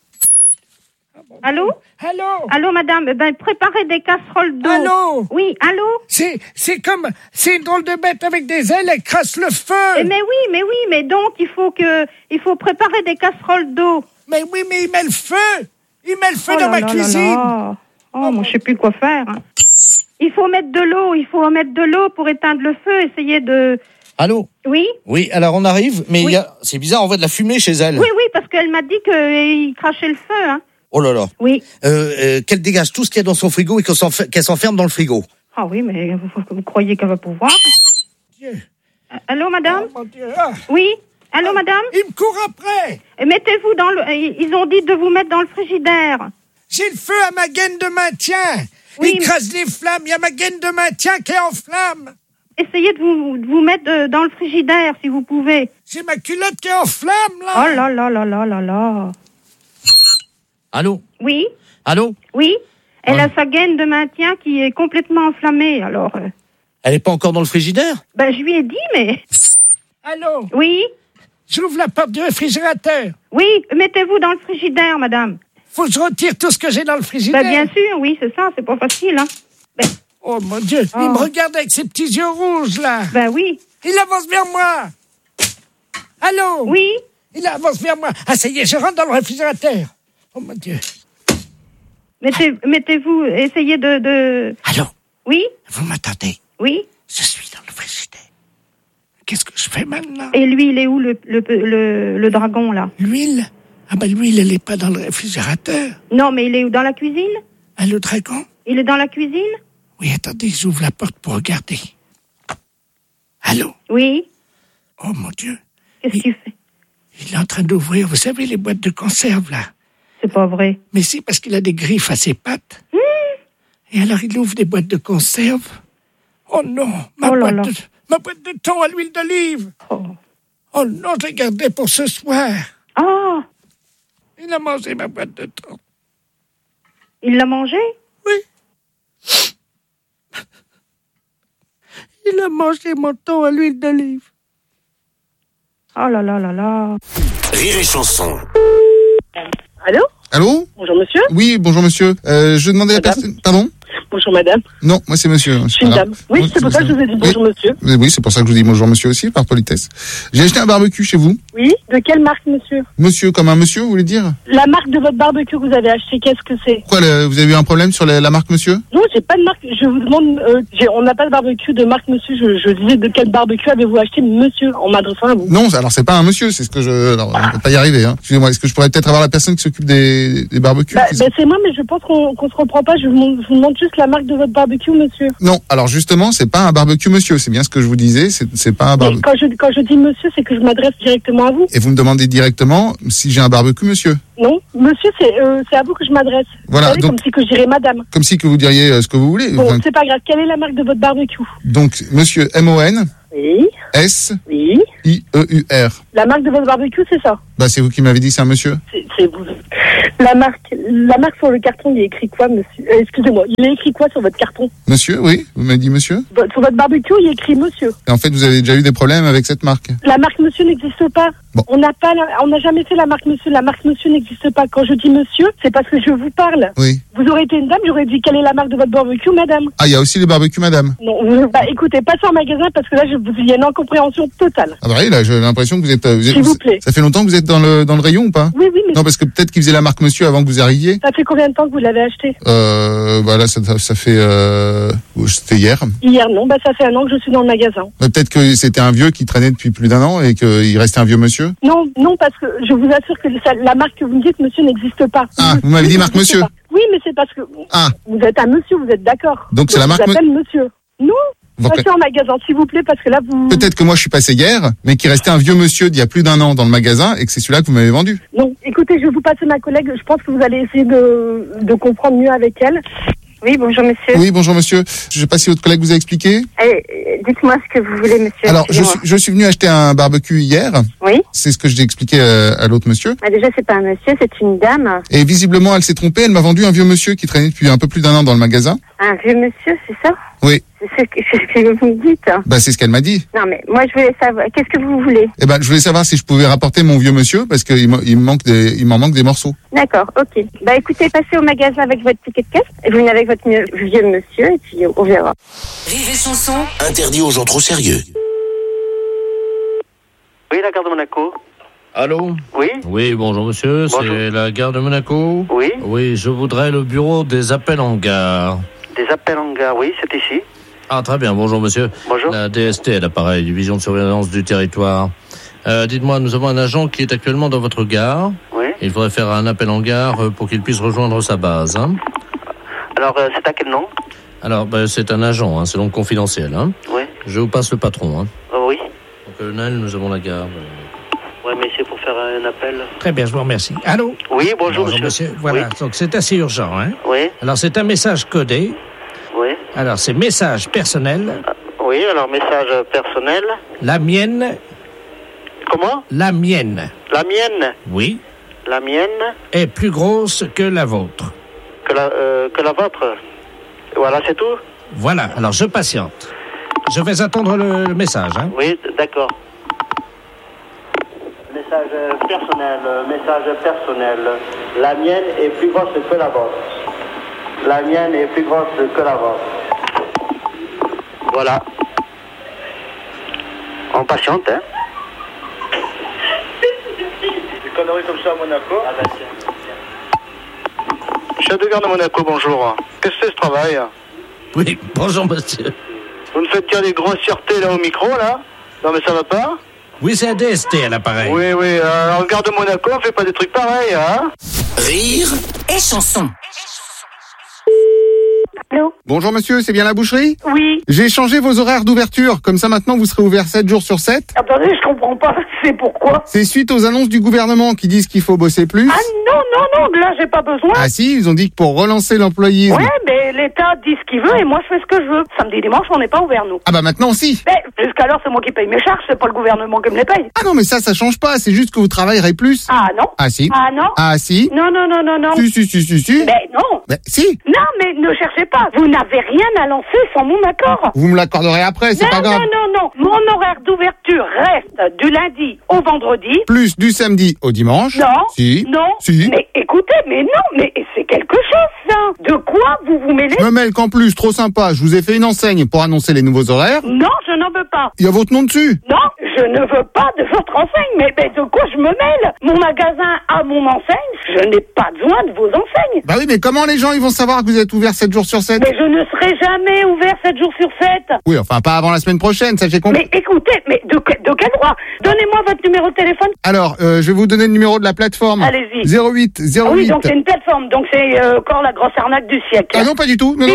Speaker 12: Allô? Allô, madame. Ben, préparez des casseroles d'eau.
Speaker 2: Allô?
Speaker 12: Oui, allô?
Speaker 2: C'est une drôle de bête avec des ailes, elle crasse le feu.
Speaker 12: Mais donc, il faut préparer des casseroles d'eau.
Speaker 2: Mais oui, mais il met le feu. Il met le feu dans ma cuisine.
Speaker 12: Oh, moi, je sais plus quoi faire. Hein. Il faut mettre de l'eau pour éteindre le feu, essayer de...
Speaker 8: Allô?
Speaker 12: Oui?
Speaker 8: Oui, alors on arrive, mais c'est bizarre, on voit de la fumée chez elle.
Speaker 12: Oui, parce qu'elle m'a dit qu'il crachait le feu, hein.
Speaker 8: Oh là là.
Speaker 12: Oui.
Speaker 8: Qu'elle dégage tout ce qu'il y a dans son frigo et qu'elle s'enferme dans le frigo.
Speaker 12: Ah oui, mais vous croyez qu'elle va pouvoir?
Speaker 2: Dieu.
Speaker 12: Allô, madame?
Speaker 2: Oh, mon Dieu. Ah.
Speaker 12: Oui? Allô, madame?
Speaker 2: Il me court après.
Speaker 12: Mettez-vous ils ont dit de vous mettre dans le frigidaire.
Speaker 2: J'ai le feu à ma gaine de maintien.
Speaker 12: Oui,
Speaker 2: il crasse les flammes. Il y a ma gaine de maintien qui est en flammes.
Speaker 12: Essayez de vous mettre dans le frigidaire, si vous pouvez.
Speaker 2: C'est ma culotte qui est en flammes, là.
Speaker 12: Oh là là là là là là.
Speaker 8: Allô?
Speaker 12: Oui?
Speaker 8: Allô?
Speaker 12: Oui? Elle a sa gaine de maintien qui est complètement enflammée, alors...
Speaker 8: Elle est pas encore dans le frigidaire?
Speaker 12: Ben, je lui ai dit, mais...
Speaker 2: Allô?
Speaker 12: Oui?
Speaker 2: J'ouvre la porte du réfrigérateur.
Speaker 12: Oui, mettez-vous dans le frigidaire, madame.
Speaker 2: Faut que je retire tout ce que j'ai dans le frigidaire.
Speaker 12: Ben, bien sûr, oui, c'est ça, c'est pas facile, hein. Ben...
Speaker 2: Oh, mon Dieu, il me regarde avec ses petits yeux rouges, là.
Speaker 12: Ben oui.
Speaker 2: Il avance vers moi. Allô?
Speaker 12: Oui?
Speaker 2: Il avance vers moi. Ah, ça y est, je rentre dans le réfrigérateur. Oh, mon Dieu.
Speaker 12: Mettez-vous, essayez de...
Speaker 2: Allô?
Speaker 12: Oui?
Speaker 2: Vous m'attendez?
Speaker 12: Oui?
Speaker 2: Je suis dans le frigidaire. Qu'est-ce que je fais maintenant?
Speaker 12: Et lui, il est où, le dragon, là?
Speaker 2: L'huile? Ah ben, l'huile, elle n'est pas dans le réfrigérateur.
Speaker 12: Non, mais il est où, dans la cuisine?
Speaker 2: Ah, le dragon?
Speaker 12: Il est dans la cuisine?
Speaker 2: Oui, attendez, j'ouvre la porte pour regarder. Allô?
Speaker 12: Oui?
Speaker 2: Oh, mon Dieu.
Speaker 12: Qu'est-ce qu'il fait?
Speaker 2: Il est en train d'ouvrir, vous savez, les boîtes de conserve, là.
Speaker 12: C'est pas vrai.
Speaker 2: Mais si, parce qu'il a des griffes à ses pattes. Et alors, il ouvre des boîtes de conserve. Oh non, ma boîte de thon à l'huile d'olive. Oh non, je l'ai gardée pour ce soir.
Speaker 12: Ah!
Speaker 2: Il a mangé ma boîte de thon.
Speaker 12: Il l'a mangé?
Speaker 2: Oui. Il a mangé mon thon à l'huile d'olive.
Speaker 12: Oh là là là là.
Speaker 9: Rire et chanson.
Speaker 13: Allô?
Speaker 14: Allô?
Speaker 13: Bonjour monsieur.
Speaker 14: Oui, bonjour monsieur. Je demandais à la personne... Pardon?
Speaker 13: Bonjour madame.
Speaker 14: Non, moi c'est monsieur.
Speaker 13: Je suis une dame. Oui, c'est pour ça que je vous ai dit bonjour monsieur.
Speaker 14: Oui, c'est pour ça que je vous dis bonjour monsieur aussi, par politesse. J'ai acheté un barbecue chez vous.
Speaker 13: Oui, de quelle marque monsieur?
Speaker 14: Monsieur, comme un monsieur, vous voulez dire?
Speaker 13: La marque de votre barbecue que vous avez acheté, qu'est-ce que c'est?
Speaker 14: Quoi, vous avez eu un problème sur la marque monsieur?
Speaker 13: Non, j'ai pas de marque. Je vous demande, on n'a pas de barbecue de marque monsieur. Je disais de quel barbecue avez-vous acheté monsieur, en m'adressant à vous?
Speaker 14: Non, alors c'est pas un monsieur, c'est ce que je... Alors, on peut pas y arriver, hein. Excusez-moi, est-ce que je pourrais peut-être avoir la personne qui s'occupe des barbecues?
Speaker 13: C'est moi, mais je pense qu'on se reprend pas. Je vous demande juste la marque de votre barbecue, monsieur.
Speaker 14: Non, alors justement, c'est pas un barbecue monsieur, c'est bien ce que je vous disais, c'est pas un barbecue.
Speaker 13: Quand je dis monsieur, c'est que je m'adresse directement à vous.
Speaker 14: Et vous me demandez directement si j'ai un barbecue monsieur.
Speaker 13: Non, monsieur, c'est à vous que je m'adresse.
Speaker 14: Voilà,
Speaker 13: vous savez,
Speaker 14: donc,
Speaker 13: comme si que je dirais madame.
Speaker 14: Comme si que vous diriez ce que vous voulez.
Speaker 13: Bon, c'est pas grave. Quelle est la marque de votre barbecue?
Speaker 14: Donc, monsieur MON.
Speaker 13: Oui.
Speaker 14: S.
Speaker 13: Oui.
Speaker 14: IEUR.
Speaker 13: La marque de votre barbecue, c'est ça?
Speaker 14: Bah, c'est vous qui m'avez dit c'est un monsieur.
Speaker 13: C'est vous. La marque sur le carton, il est écrit quoi, monsieur? Excusez-moi, il est écrit quoi sur votre carton?
Speaker 14: Monsieur, oui, vous m'avez dit monsieur.
Speaker 13: Sur votre barbecue, il est écrit monsieur.
Speaker 14: Et en fait, vous avez déjà eu des problèmes avec cette marque.
Speaker 13: La marque monsieur n'existe pas.
Speaker 14: Bon.
Speaker 13: On n'a jamais fait la marque monsieur. La marque monsieur n'existe pas. Quand je dis monsieur, c'est parce que je vous parle.
Speaker 14: Oui.
Speaker 13: Vous aurez été une dame, j'aurais dit quelle est la marque de votre barbecue, madame?
Speaker 14: Ah, il y a aussi les barbecues madame.
Speaker 13: Non, écoutez, passez en magasin parce que là, il y a une incompréhension totale.
Speaker 14: Ah bah oui, là, j'ai l'impression que vous êtes...
Speaker 13: S'il vous plaît.
Speaker 14: Ça fait longtemps que vous êtes dans le rayon ou pas?
Speaker 13: Oui, mais...
Speaker 14: Non, parce que peut-être qu'ils faisaient la marque monsieur avant que vous arriviez.
Speaker 13: Ça fait combien de temps que vous l'avez acheté?
Speaker 14: Bah là, ça fait... C'était hier.
Speaker 13: Hier, non, ça fait un an que je suis dans le magasin.
Speaker 14: Peut-être que c'était un vieux qui traînait depuis plus d'un an et qu'il restait un vieux monsieur.
Speaker 13: Non, parce que je vous assure que la marque que vous me dites, monsieur, n'existe pas.
Speaker 14: Ah, vous m'avez dit marque monsieur.
Speaker 13: Pas. Oui, mais c'est parce que vous êtes un monsieur, vous êtes d'accord.
Speaker 14: Donc c'est la marque
Speaker 13: monsieur. Non. Passez en magasin, s'il vous plaît, parce que là, vous...
Speaker 14: Peut-être que moi, je suis passé hier, mais qu'il restait un vieux monsieur d'il y a plus d'un an dans le magasin et que c'est celui-là que vous m'avez vendu.
Speaker 13: Non, écoutez, je vais vous passer ma collègue. Je pense que vous allez essayer de comprendre mieux avec elle. Oui, bonjour, monsieur.
Speaker 14: Oui, bonjour, monsieur. Je sais pas si votre collègue vous a expliqué.
Speaker 13: Dites-moi ce que vous voulez, monsieur.
Speaker 14: Alors, je suis venu acheter un barbecue hier.
Speaker 13: Oui.
Speaker 14: C'est ce que j'ai expliqué à l'autre monsieur.
Speaker 13: Déjà, c'est pas un monsieur, c'est une dame.
Speaker 14: Et visiblement, elle s'est trompée. Elle m'a vendu un vieux monsieur qui traînait depuis un peu plus d'un an dans le magasin.
Speaker 13: Un vieux monsieur, c'est ça?
Speaker 14: Oui.
Speaker 13: C'est ce que vous me dites.
Speaker 14: Bah, c'est ce qu'elle m'a dit.
Speaker 13: Non, mais moi, je voulais savoir. Qu'est-ce que vous voulez?
Speaker 14: Je voulais savoir si je pouvais rapporter mon vieux monsieur parce qu'il m'en manque des morceaux.
Speaker 13: D'accord, ok. Écoutez, passez au magasin avec votre ticket de caisse. Et vous venez avec votre vieux monsieur et puis on verra.
Speaker 3: Rire et chanson.
Speaker 9: Interdit aux gens trop sérieux.
Speaker 15: Oui, la gare de Monaco.
Speaker 8: Allô?
Speaker 15: Oui.
Speaker 8: Oui, bonjour monsieur, c'est la gare de Monaco.
Speaker 15: Oui.
Speaker 8: Oui, je voudrais le bureau des appels en gare.
Speaker 15: Des appels en gare, oui, c'est ici.
Speaker 8: Ah, très bien, bonjour monsieur.
Speaker 15: Bonjour.
Speaker 8: La DST, l'appareil, division de surveillance du territoire. Dites-moi, nous avons un agent qui est actuellement dans votre gare.
Speaker 15: Oui.
Speaker 8: Il faudrait faire un appel en gare pour qu'il puisse rejoindre sa base.
Speaker 15: Alors, c'est à quel nom?
Speaker 8: Alors, c'est un agent, c'est donc confidentiel.
Speaker 15: Oui.
Speaker 8: Je vous passe le patron.
Speaker 15: Oui.
Speaker 8: Au colonel, nous avons la gare.
Speaker 15: Oui, mais c'est pour faire un appel.
Speaker 2: Très bien, je vous remercie. Allô?
Speaker 15: Oui, bonjour monsieur.
Speaker 2: Voilà,
Speaker 15: oui.
Speaker 2: donc c'est assez urgent.
Speaker 15: Oui.
Speaker 2: Alors, c'est un message codé.
Speaker 15: Oui.
Speaker 2: Alors, c'est message personnel.
Speaker 15: Oui, alors message personnel.
Speaker 2: La mienne.
Speaker 15: Comment?
Speaker 2: La mienne.
Speaker 15: La mienne?
Speaker 2: Oui.
Speaker 15: La mienne?
Speaker 2: Est plus grosse que la vôtre.
Speaker 15: Que la vôtre? Voilà, c'est tout?
Speaker 2: Voilà, alors je patiente. Je vais attendre le message.
Speaker 15: Oui, d'accord. Message personnel. La mienne est plus grosse que la vôtre. La mienne est plus grosse que la vôtre. Voilà. On patiente,
Speaker 10: Des conneries comme ça à Monaco.
Speaker 15: Ah bah tiens. Chef de gare de Monaco, bonjour. Qu'est-ce que c'est ce travail?
Speaker 2: Oui, bonjour monsieur.
Speaker 15: Vous me faites dire des grossièretés là au micro, là? Non mais ça va pas?
Speaker 2: Oui, c'est un DST à l'appareil.
Speaker 15: Oui, en gare de Monaco, on fait pas des trucs pareils,
Speaker 3: Rire et chanson.
Speaker 13: Allô?
Speaker 14: Bonjour monsieur, c'est bien la boucherie?
Speaker 13: Oui.
Speaker 14: J'ai changé vos horaires d'ouverture, comme ça maintenant vous serez ouvert 7 jours sur 7.
Speaker 13: Attendez, je comprends pas, c'est pourquoi?
Speaker 14: C'est suite aux annonces du gouvernement qui disent qu'il faut bosser plus.
Speaker 13: Ah non, là j'ai pas besoin.
Speaker 14: Ah si, ils ont dit que pour relancer l'employisme...
Speaker 13: Ouais, mais l'État dit ce qu'il veut et moi je fais ce que je veux. Samedi et dimanche, on n'est pas ouvert, nous.
Speaker 14: Ah bah maintenant si.
Speaker 13: Mais jusqu'alors, c'est moi qui paye mes charges, c'est pas le gouvernement qui me les paye.
Speaker 14: Ah non, mais ça change pas, c'est juste que vous travaillerez plus.
Speaker 13: Ah non.
Speaker 14: Ah si.
Speaker 13: Ah non.
Speaker 14: Ah si.
Speaker 13: Non.
Speaker 14: Si.
Speaker 13: Mais non.
Speaker 14: Mais si.
Speaker 13: Non, mais ne cherchez pas. Vous n'avez rien à lancer sans mon accord.
Speaker 14: Vous me l'accorderez après, c'est pas grave.
Speaker 13: Non. Mon horaire d'ouverture reste du lundi au vendredi.
Speaker 14: Plus du samedi au dimanche.
Speaker 13: Non.
Speaker 14: Si.
Speaker 13: Non.
Speaker 14: Si.
Speaker 13: Mais écoutez, mais non, mais c'est quelque chose, ça. De quoi vous vous mêlez?
Speaker 14: Je me mêle qu'en plus, trop sympa, je vous ai fait une enseigne pour annoncer les nouveaux horaires.
Speaker 13: Non, je n'en veux pas.
Speaker 14: Il y a votre nom dessus.
Speaker 13: Non, je ne veux pas de votre enseigne. Mais de quoi je me mêle? Mon magasin a mon enseigne. Je n'ai pas besoin de vos enseignes.
Speaker 14: Bah oui, mais comment les gens gens, ils vont savoir que vous êtes ouvert 7 jours sur 7.
Speaker 11: Mais je ne serai jamais ouvert 7 jours sur 7.
Speaker 14: Oui, enfin, pas avant la semaine prochaine, ça j'ai compris.
Speaker 11: Mais écoutez, mais de quel droit? Donnez-moi votre numéro de téléphone.
Speaker 14: Alors, je vais vous donner le numéro de la plateforme.
Speaker 11: Allez-y.
Speaker 14: 08 08.
Speaker 11: Ah oui, donc c'est une plateforme, donc c'est encore la grosse arnaque du siècle.
Speaker 14: Ah non, pas du tout. Non,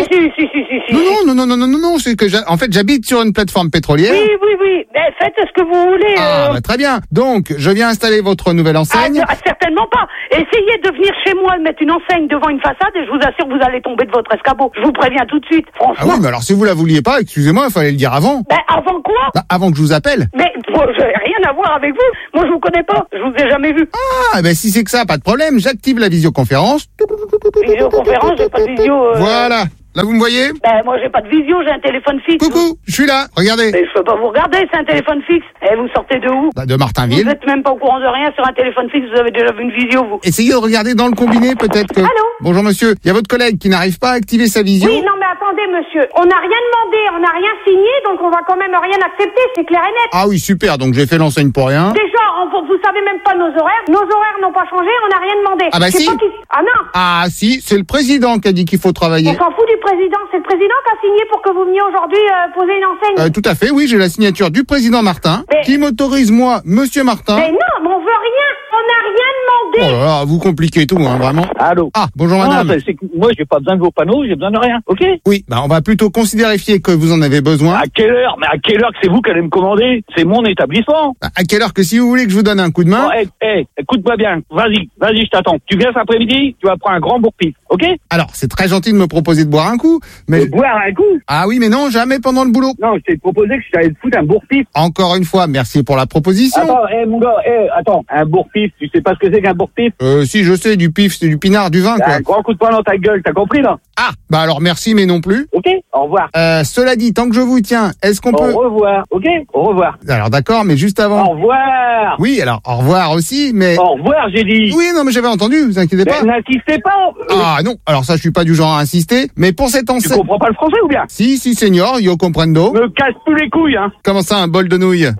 Speaker 11: si,
Speaker 14: non.
Speaker 11: Si.
Speaker 14: Non, c'est que en fait, j'habite sur une plateforme pétrolière.
Speaker 11: Oui. Mais faites ce que vous voulez.
Speaker 14: Ah, bah, très bien. Donc, je viens installer votre nouvelle enseigne.
Speaker 11: Ah, certainement pas. Essayez de venir chez moi, de mettre une enseigne devant une façade et je vous assure que vous allez tomber de votre escabeau. Je vous préviens tout de suite, franchement.
Speaker 14: Ah oui, mais alors si vous la vouliez pas, excusez-moi, il fallait le dire avant.
Speaker 11: Ben, avant quoi?
Speaker 14: Bah, avant que je vous appelle.
Speaker 11: Mais j'ai rien à voir avec vous. Moi, je vous connais pas. Je vous ai jamais vu.
Speaker 14: Ah, ben si c'est que ça, pas de problème. J'active la visioconférence.
Speaker 11: Visioconférence, j'ai pas de visio.
Speaker 14: Voilà. Là, vous me voyez?
Speaker 11: Ben, moi, j'ai pas de visio, j'ai un téléphone fixe.
Speaker 14: Coucou, je suis là, regardez.
Speaker 11: Mais je peux pas vous regarder, c'est un téléphone fixe. Et vous sortez de où?
Speaker 14: Bah, de Martinville.
Speaker 11: Vous êtes même pas au courant de rien sur un téléphone fixe, vous avez déjà vu une visio, vous.
Speaker 14: Essayez de regarder dans le combiné, peut-être que...
Speaker 11: Allô?
Speaker 14: Bonjour, monsieur. Il y a votre collègue qui n'arrive pas à activer sa visio.
Speaker 16: Oui, non, mais attendez, monsieur. On n'a rien demandé, on n'a rien signé, donc on va quand même rien accepter, c'est clair et net.
Speaker 14: Ah oui, super, donc j'ai fait l'enseigne pour rien.
Speaker 16: Déjà, vous savez même pas nos horaires. Nos horaires n'ont pas changé, on n'a rien demandé.
Speaker 14: Ah bah si.
Speaker 16: Ah non.
Speaker 14: Ah si, c'est le président qui a dit qu'il faut travailler.
Speaker 16: On s'en fout du président, c'est le président qui a signé pour que vous veniez aujourd'hui poser une enseigne.
Speaker 14: Tout à fait, oui, j'ai la signature du président Martin, qui m'autorise, moi, monsieur Martin.
Speaker 16: Mais non, mais on veut rien, on n'a rien demandé.
Speaker 14: Oh là là, vous compliquez tout, hein, vraiment.
Speaker 17: Allô.
Speaker 14: Ah, bonjour
Speaker 17: non,
Speaker 14: madame.
Speaker 17: Moi, j'ai pas besoin de vos panneaux, j'ai besoin de rien, ok?
Speaker 14: Oui, bah on va plutôt considérer que vous en avez besoin.
Speaker 17: À quelle heure? Mais à quelle heure que c'est vous qui allez me commander? C'est mon établissement.
Speaker 14: Bah, à quelle heure que si vous voulez que je vous donne un coup de main?
Speaker 17: Écoute-moi bien, vas-y, je t'attends. Tu viens cet après-midi, tu vas prendre un grand bourre-pif, ok?
Speaker 14: Alors, c'est très gentil de me proposer de boire un coup, mais...
Speaker 17: De boire un coup?
Speaker 14: Ah oui, mais non, jamais pendant le boulot.
Speaker 17: Non, je t'ai proposé que je t'allais te foutre un bourre-pif.
Speaker 14: Encore une fois, merci pour la proposition.
Speaker 17: Attends, mon gars, attends, un bourre-pif, tu sais pas ce que c'est qu'un bourre-pif?
Speaker 14: Si, je sais, du pif, c'est du pinard, du vin, quoi.
Speaker 17: Un grand coup de poing dans ta gueule, t'as compris, là?
Speaker 14: Ah, bah alors merci, mais non plus.
Speaker 17: Ok, au revoir.
Speaker 14: Cela dit, tant que je vous tiens, est-ce qu'on peut...
Speaker 17: Au revoir, ok? Au revoir.
Speaker 14: Alors d'accord, mais juste avant...
Speaker 17: Au revoir.
Speaker 14: Oui, alors au revoir aussi, mais...
Speaker 17: Au revoir, j'ai dit.
Speaker 14: Oui, non, mais j'avais entendu, vous inquiétez pas.
Speaker 17: N'insistez pas.
Speaker 14: Ah non, alors ça, je suis pas du genre à insister, mais pour cette enseigne...
Speaker 17: Tu comprends pas le français ou bien?
Speaker 14: Si, senior, yo comprendo.
Speaker 17: Me casse plus les couilles, hein.
Speaker 14: Comment ça, un bol de nouilles?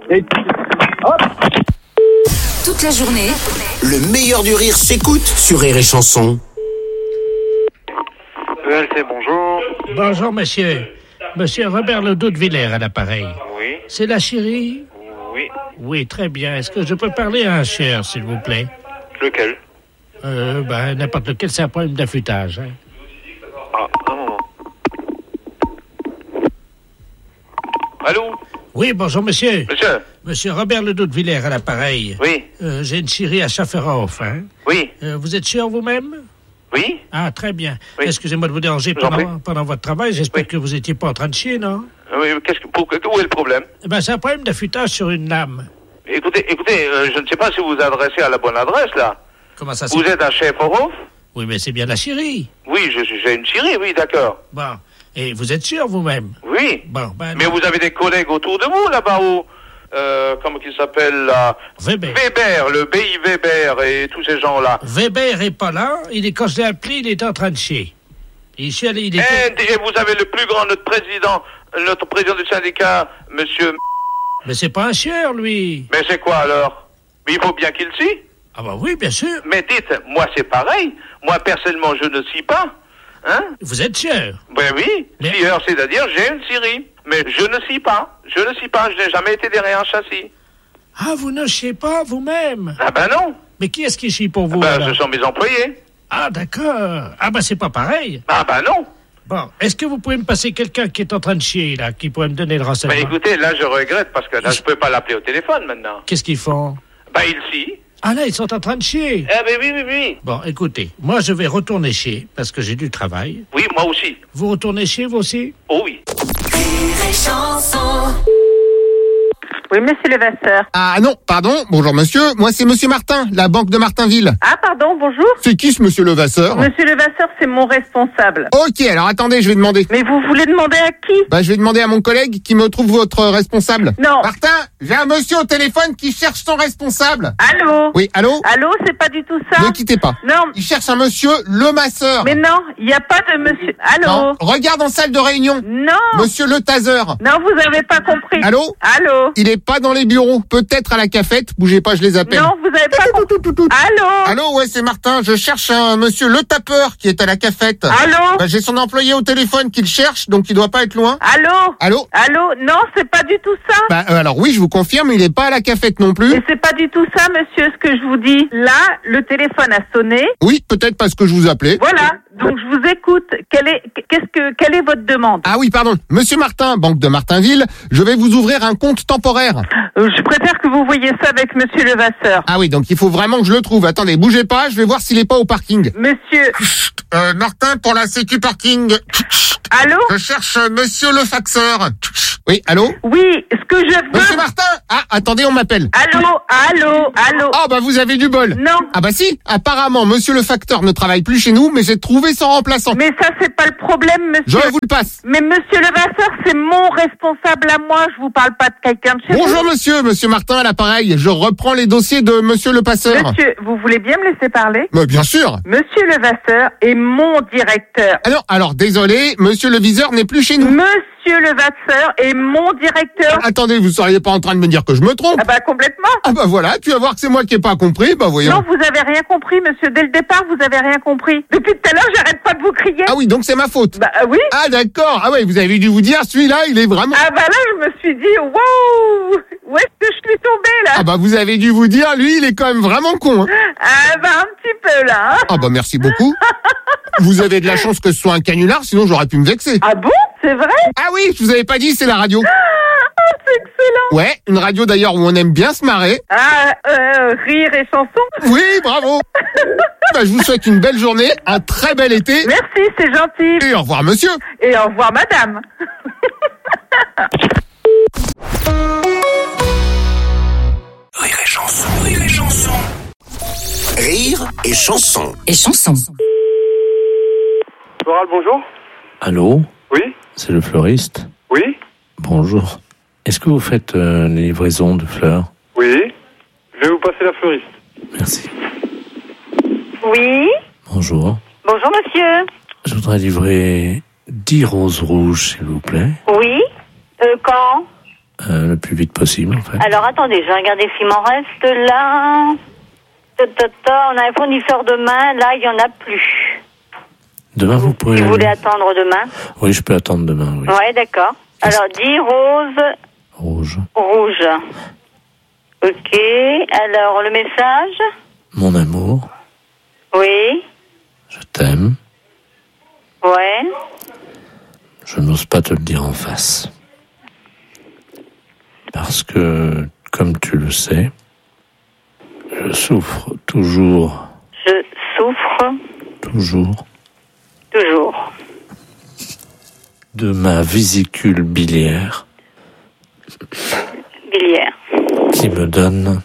Speaker 17: Hop.
Speaker 3: Toute la journée,
Speaker 9: le meilleur du rire s'écoute sur Rire et Chanson.
Speaker 10: ELT, bonjour.
Speaker 2: Bonjour, monsieur. Monsieur Robert Ledoux de Villers à l'appareil.
Speaker 10: Oui.
Speaker 2: C'est la chérie?
Speaker 10: Oui.
Speaker 2: Oui, très bien. Est-ce que je peux parler à un cher, s'il vous plaît?
Speaker 10: Lequel?
Speaker 2: N'importe lequel, c'est un problème d'affûtage. Hein.
Speaker 10: Ah, un moment. Allô?
Speaker 2: Oui, bonjour, monsieur.
Speaker 10: Monsieur?
Speaker 2: Monsieur Robert Ledoux de Villers à l'appareil.
Speaker 10: Oui.
Speaker 2: J'ai une chérie à Schafferhof, hein?
Speaker 10: Oui.
Speaker 2: Vous êtes sûr vous-même?
Speaker 10: Oui.
Speaker 2: Ah, très bien.
Speaker 10: Oui.
Speaker 2: Excusez-moi de vous déranger pendant votre travail. J'espère que vous n'étiez pas en train de chier, non?
Speaker 10: Oui, où est le problème?
Speaker 2: C'est un problème d'affûtage sur une lame.
Speaker 10: Écoutez, je ne sais pas si vous vous adressez à la bonne adresse, là.
Speaker 2: Comment ça se
Speaker 10: Vous êtes un chef Orof?
Speaker 2: Oui, mais c'est bien la chérie.
Speaker 10: Oui, j'ai une chérie, oui, d'accord.
Speaker 2: Bon. Et vous êtes sûr vous-même?
Speaker 10: Oui.
Speaker 2: Bon,
Speaker 10: mais vous avez des collègues autour de vous, là-bas, où... comment qu'il s'appelle, là?
Speaker 2: Weber.
Speaker 10: Weber, le BI Weber et tous ces gens-là.
Speaker 2: Weber est pas là. Quand je l'ai appelé, il est en train de chier. Et
Speaker 10: vous avez le plus grand, notre président du syndicat, monsieur...
Speaker 2: Mais c'est pas un chieur, lui.
Speaker 10: Mais c'est quoi, alors? Mais il faut bien qu'il scie.
Speaker 2: Ah bah oui, bien sûr.
Speaker 10: Mais dites, moi c'est pareil. Moi, personnellement, je ne scie pas. Hein?
Speaker 2: Vous êtes chieur?
Speaker 10: Ben oui, scieur, c'est-à-dire j'ai une scierie. Mais je ne scie pas. Je n'ai jamais été derrière un châssis.
Speaker 2: Ah, vous ne sciez pas vous-même?
Speaker 10: Ah ben non.
Speaker 2: Mais qui est-ce qui chie pour vous?
Speaker 10: Ce sont mes employés.
Speaker 2: Ah, d'accord. Ah c'est pas pareil.
Speaker 10: Ah ben non.
Speaker 2: Bon, est-ce que vous pouvez me passer quelqu'un qui est en train de chier, là, qui pourrait me donner le renseignement?
Speaker 10: Écoutez, là, je regrette, parce que là, je peux pas l'appeler au téléphone, maintenant.
Speaker 2: Qu'est-ce qu'ils font?
Speaker 10: Ils scient.
Speaker 2: Ah là, ils sont en train de chier.
Speaker 10: Oui.
Speaker 2: Bon, écoutez, moi, je vais retourner chier, parce que j'ai du travail.
Speaker 10: Oui, moi aussi.
Speaker 2: Vous retournez chier, vous aussi?
Speaker 10: Oh oui.
Speaker 4: Oui, monsieur Levasseur.
Speaker 14: Ah non, pardon, bonjour monsieur, moi c'est monsieur Martin, la banque de Martinville.
Speaker 4: Ah pardon, bonjour.
Speaker 14: C'est qui ce monsieur Levasseur?
Speaker 4: Monsieur Levasseur, c'est mon responsable.
Speaker 14: Ok, alors attendez, je vais demander.
Speaker 4: Mais vous voulez demander à qui?
Speaker 14: Je vais demander à mon collègue qui me trouve votre responsable.
Speaker 4: Non.
Speaker 14: Martin, j'ai un monsieur au téléphone qui cherche son responsable.
Speaker 4: Allô?
Speaker 14: Oui, allô?
Speaker 4: Allô, c'est pas du tout ça?
Speaker 14: Ne quittez pas.
Speaker 4: Non.
Speaker 14: Il cherche un monsieur Lemasseur.
Speaker 4: Mais non, il n'y a pas de monsieur. Allô?
Speaker 14: Non. Regarde en salle de réunion.
Speaker 4: Non.
Speaker 14: Monsieur Le Taser.
Speaker 4: Non, vous avez pas compris.
Speaker 14: Allô?
Speaker 4: Allô?
Speaker 14: Il est
Speaker 5: pas dans les bureaux. Peut-être à la cafette. Bougez pas, je les appelle.
Speaker 4: Non, vous avez pas... Allô?
Speaker 5: Allô, ouais, c'est Martin. Je cherche un monsieur Le Tapeur qui est à la cafette.
Speaker 4: Allô?
Speaker 5: Bah, j'ai son employé au téléphone qui le cherche, donc il doit pas être loin.
Speaker 4: Allô?
Speaker 5: Allô?
Speaker 4: Allô? Non, c'est pas du tout ça.
Speaker 5: Bah, alors oui, je vous confirme, il est pas à la cafette non plus.
Speaker 4: Et c'est pas du tout ça, monsieur, ce que je vous dis. Là, le téléphone a sonné.
Speaker 5: Oui, peut-être parce que je vous appelais.
Speaker 4: Voilà. Donc, je vous écoute. Quelle est votre demande?
Speaker 5: Ah oui, pardon. Monsieur Martin, banque de Martinville, je vais vous ouvrir un compte temporaire.
Speaker 4: Je préfère que vous voyiez ça avec monsieur Levasseur.
Speaker 5: Ah oui, donc il faut vraiment que je le trouve. Attendez, bougez pas, je vais voir s'il est pas au parking.
Speaker 4: Monsieur...
Speaker 5: Martin, pour la sécu parking.
Speaker 4: Allô?
Speaker 5: Je cherche monsieur le faxeur. Oui, allô?
Speaker 4: Oui, ce que je veux...
Speaker 5: Monsieur Martin! Ah, attendez, on m'appelle.
Speaker 4: Allô?
Speaker 5: Oh, bah vous avez du bol.
Speaker 4: Non.
Speaker 5: Ah bah si, apparemment, monsieur le facteur ne travaille plus chez nous, mais j'ai trouvé son remplaçant.
Speaker 4: Mais ça, c'est pas le problème, monsieur.
Speaker 5: Je vous le passe.
Speaker 4: Mais monsieur Levasseur, c'est mon responsable à moi, je vous parle pas de quelqu'un de chez vous.
Speaker 5: Bonjour monsieur Martin à l'appareil. Je reprends les dossiers de monsieur le passeur.
Speaker 4: Monsieur, vous voulez bien me laisser parler?
Speaker 5: Mais bien sûr.
Speaker 4: Monsieur Levasseur est mon directeur.
Speaker 5: Alors désolé, monsieur le viseur n'est plus chez nous.
Speaker 4: Monsieur Levasseur est mon directeur.
Speaker 5: Attendez, vous seriez pas en train de me dire que je me trompe?
Speaker 4: Ah bah complètement.
Speaker 5: Ah bah voilà, tu vas voir que c'est moi qui ai pas compris, bah voyons.
Speaker 4: Non, vous avez rien compris, monsieur. Dès le départ, vous avez rien compris. Depuis tout à l'heure, j'arrête pas de vous crier.
Speaker 5: Ah oui, donc c'est ma faute.
Speaker 4: Bah oui.
Speaker 5: Ah d'accord. Ah ouais, vous avez dû vous dire, celui-là, il est vraiment...
Speaker 4: Ah bah là, je me suis dit, wow, où est-ce que je suis tombée là?
Speaker 5: Ah bah vous avez dû vous dire, lui, il est quand même vraiment con. Hein.
Speaker 4: Ah bah un petit peu là. Hein.
Speaker 5: Ah bah merci beaucoup. Vous avez de la chance que ce soit un canular, sinon j'aurais pu me vexer.
Speaker 4: Ah bon? C'est vrai?
Speaker 5: Ah oui, je vous avais pas dit, c'est la radio.
Speaker 4: Ah, c'est excellent.
Speaker 5: Ouais, une radio d'ailleurs où on aime bien se marrer.
Speaker 4: Ah, rire et chanson.
Speaker 5: Oui, bravo. Bah, je vous souhaite une belle journée, un très bel été.
Speaker 4: Merci, c'est gentil.
Speaker 5: Et au revoir monsieur.
Speaker 4: Et au revoir madame.
Speaker 9: Rire et chanson, rire et chanson. Rire et chanson.
Speaker 3: Et chanson.
Speaker 10: Floral, bonjour.
Speaker 8: Allô?
Speaker 10: Oui?
Speaker 8: C'est le fleuriste?
Speaker 10: Oui?
Speaker 8: Bonjour. Est-ce que vous faites les livraisons de fleurs?
Speaker 10: Oui. Je vais vous passer la fleuriste.
Speaker 8: Merci.
Speaker 16: Oui?
Speaker 8: Bonjour.
Speaker 16: Bonjour, monsieur.
Speaker 8: Je voudrais livrer 10 roses rouges, s'il vous plaît.
Speaker 16: Oui? Quand?
Speaker 8: Le plus vite possible, en fait.
Speaker 16: Alors, attendez, je vais regarder s'il m'en reste là. On a un fournisseur demain, là, il n'y en a plus.
Speaker 8: Demain, vous pourrez...
Speaker 16: Vous voulez attendre demain?
Speaker 8: Oui, je peux attendre demain, oui.
Speaker 16: Ouais, d'accord. Alors, 10 roses...
Speaker 8: Rouges.
Speaker 16: Rouges. Ok. Alors, le message?
Speaker 8: Mon amour,
Speaker 16: Oui.
Speaker 8: je t'aime.
Speaker 16: Ouais.
Speaker 8: Je n'ose pas te le dire en face. Parce que, comme tu le sais, je souffre toujours.
Speaker 16: Je souffre
Speaker 8: Toujours.
Speaker 16: toujours.
Speaker 8: De ma vésicule biliaire.
Speaker 16: Biliaire.
Speaker 8: Qui me donne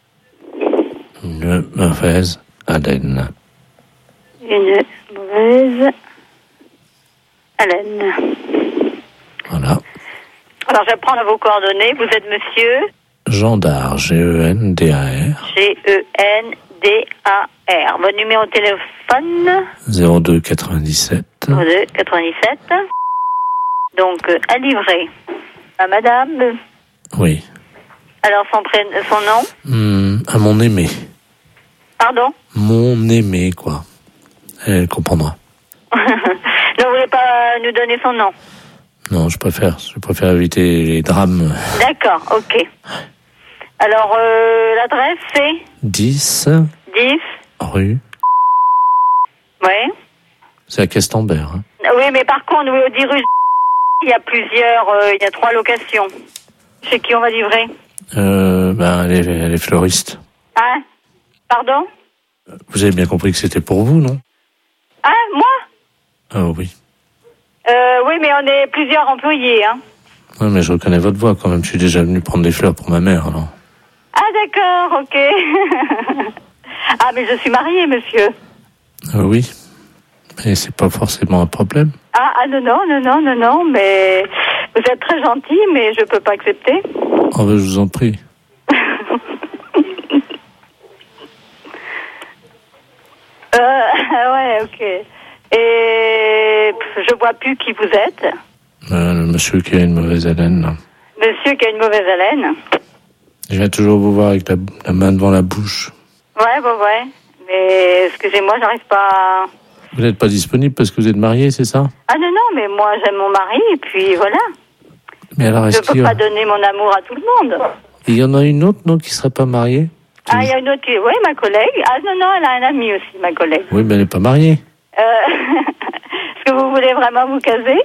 Speaker 8: une mauvaise haleine.
Speaker 16: Une mauvaise haleine.
Speaker 8: Voilà.
Speaker 16: Alors, je vais prendre vos coordonnées. Vous êtes monsieur
Speaker 8: Gendar, G-E-N-D-A-R.
Speaker 16: G-E-N-D-A-R. Votre numéro de téléphone
Speaker 8: 02 97
Speaker 16: 02 97. Donc, à livrer à madame.
Speaker 8: Oui.
Speaker 16: Alors, son nom
Speaker 8: À mon aimé.
Speaker 16: Pardon?
Speaker 8: Mon aimé, quoi. Elle comprendra.
Speaker 16: Ne voulez pas nous donner son nom?
Speaker 8: Non, je préfère éviter les drames.
Speaker 16: D'accord, ok. Alors, l'adresse, c'est
Speaker 8: 10 rue.
Speaker 16: Oui.
Speaker 8: C'est à Questembert. Hein.
Speaker 16: Oui, mais par contre, 10 rue, il y a il y a 3 locations. Chez qui on va livrer?
Speaker 8: Elle est fleuriste.
Speaker 16: Hein? Pardon?
Speaker 8: Vous avez bien compris que c'était pour vous, non?
Speaker 16: Hein? Moi?
Speaker 8: Ah oui.
Speaker 16: Oui, mais on est plusieurs employés, hein.
Speaker 8: Oui, mais je reconnais votre voix quand même. Je suis déjà venu prendre des fleurs pour ma mère, alors.
Speaker 16: Ah, d'accord, ok. Ah, mais je suis mariée, monsieur.
Speaker 8: Oui. Mais c'est pas forcément un problème.
Speaker 16: Ah, non, mais vous êtes très gentil, mais je peux pas accepter.
Speaker 8: Oh, ben, je vous en prie.
Speaker 16: Ouais, ok. Et je vois plus qui vous êtes.
Speaker 8: Le monsieur qui a une mauvaise haleine, là.
Speaker 16: Monsieur qui a une mauvaise haleine.
Speaker 8: Je viens toujours vous voir avec la main devant la bouche.
Speaker 16: Ouais. Mais excusez-moi, j'arrive pas à...
Speaker 8: Vous n'êtes pas disponible parce que vous êtes marié, c'est ça?
Speaker 16: Ah non, mais moi j'aime mon mari et puis voilà.
Speaker 8: Mais alors,
Speaker 16: Je peux pas donner mon amour à tout le monde.
Speaker 8: Il y en a une autre, non, qui serait pas mariée?
Speaker 16: Ah, il y a une autre qui... Oui, ma collègue. Ah non, elle a un ami aussi, ma collègue.
Speaker 8: Oui, mais elle n'est pas mariée.
Speaker 16: Est-ce que vous voulez vraiment vous caser?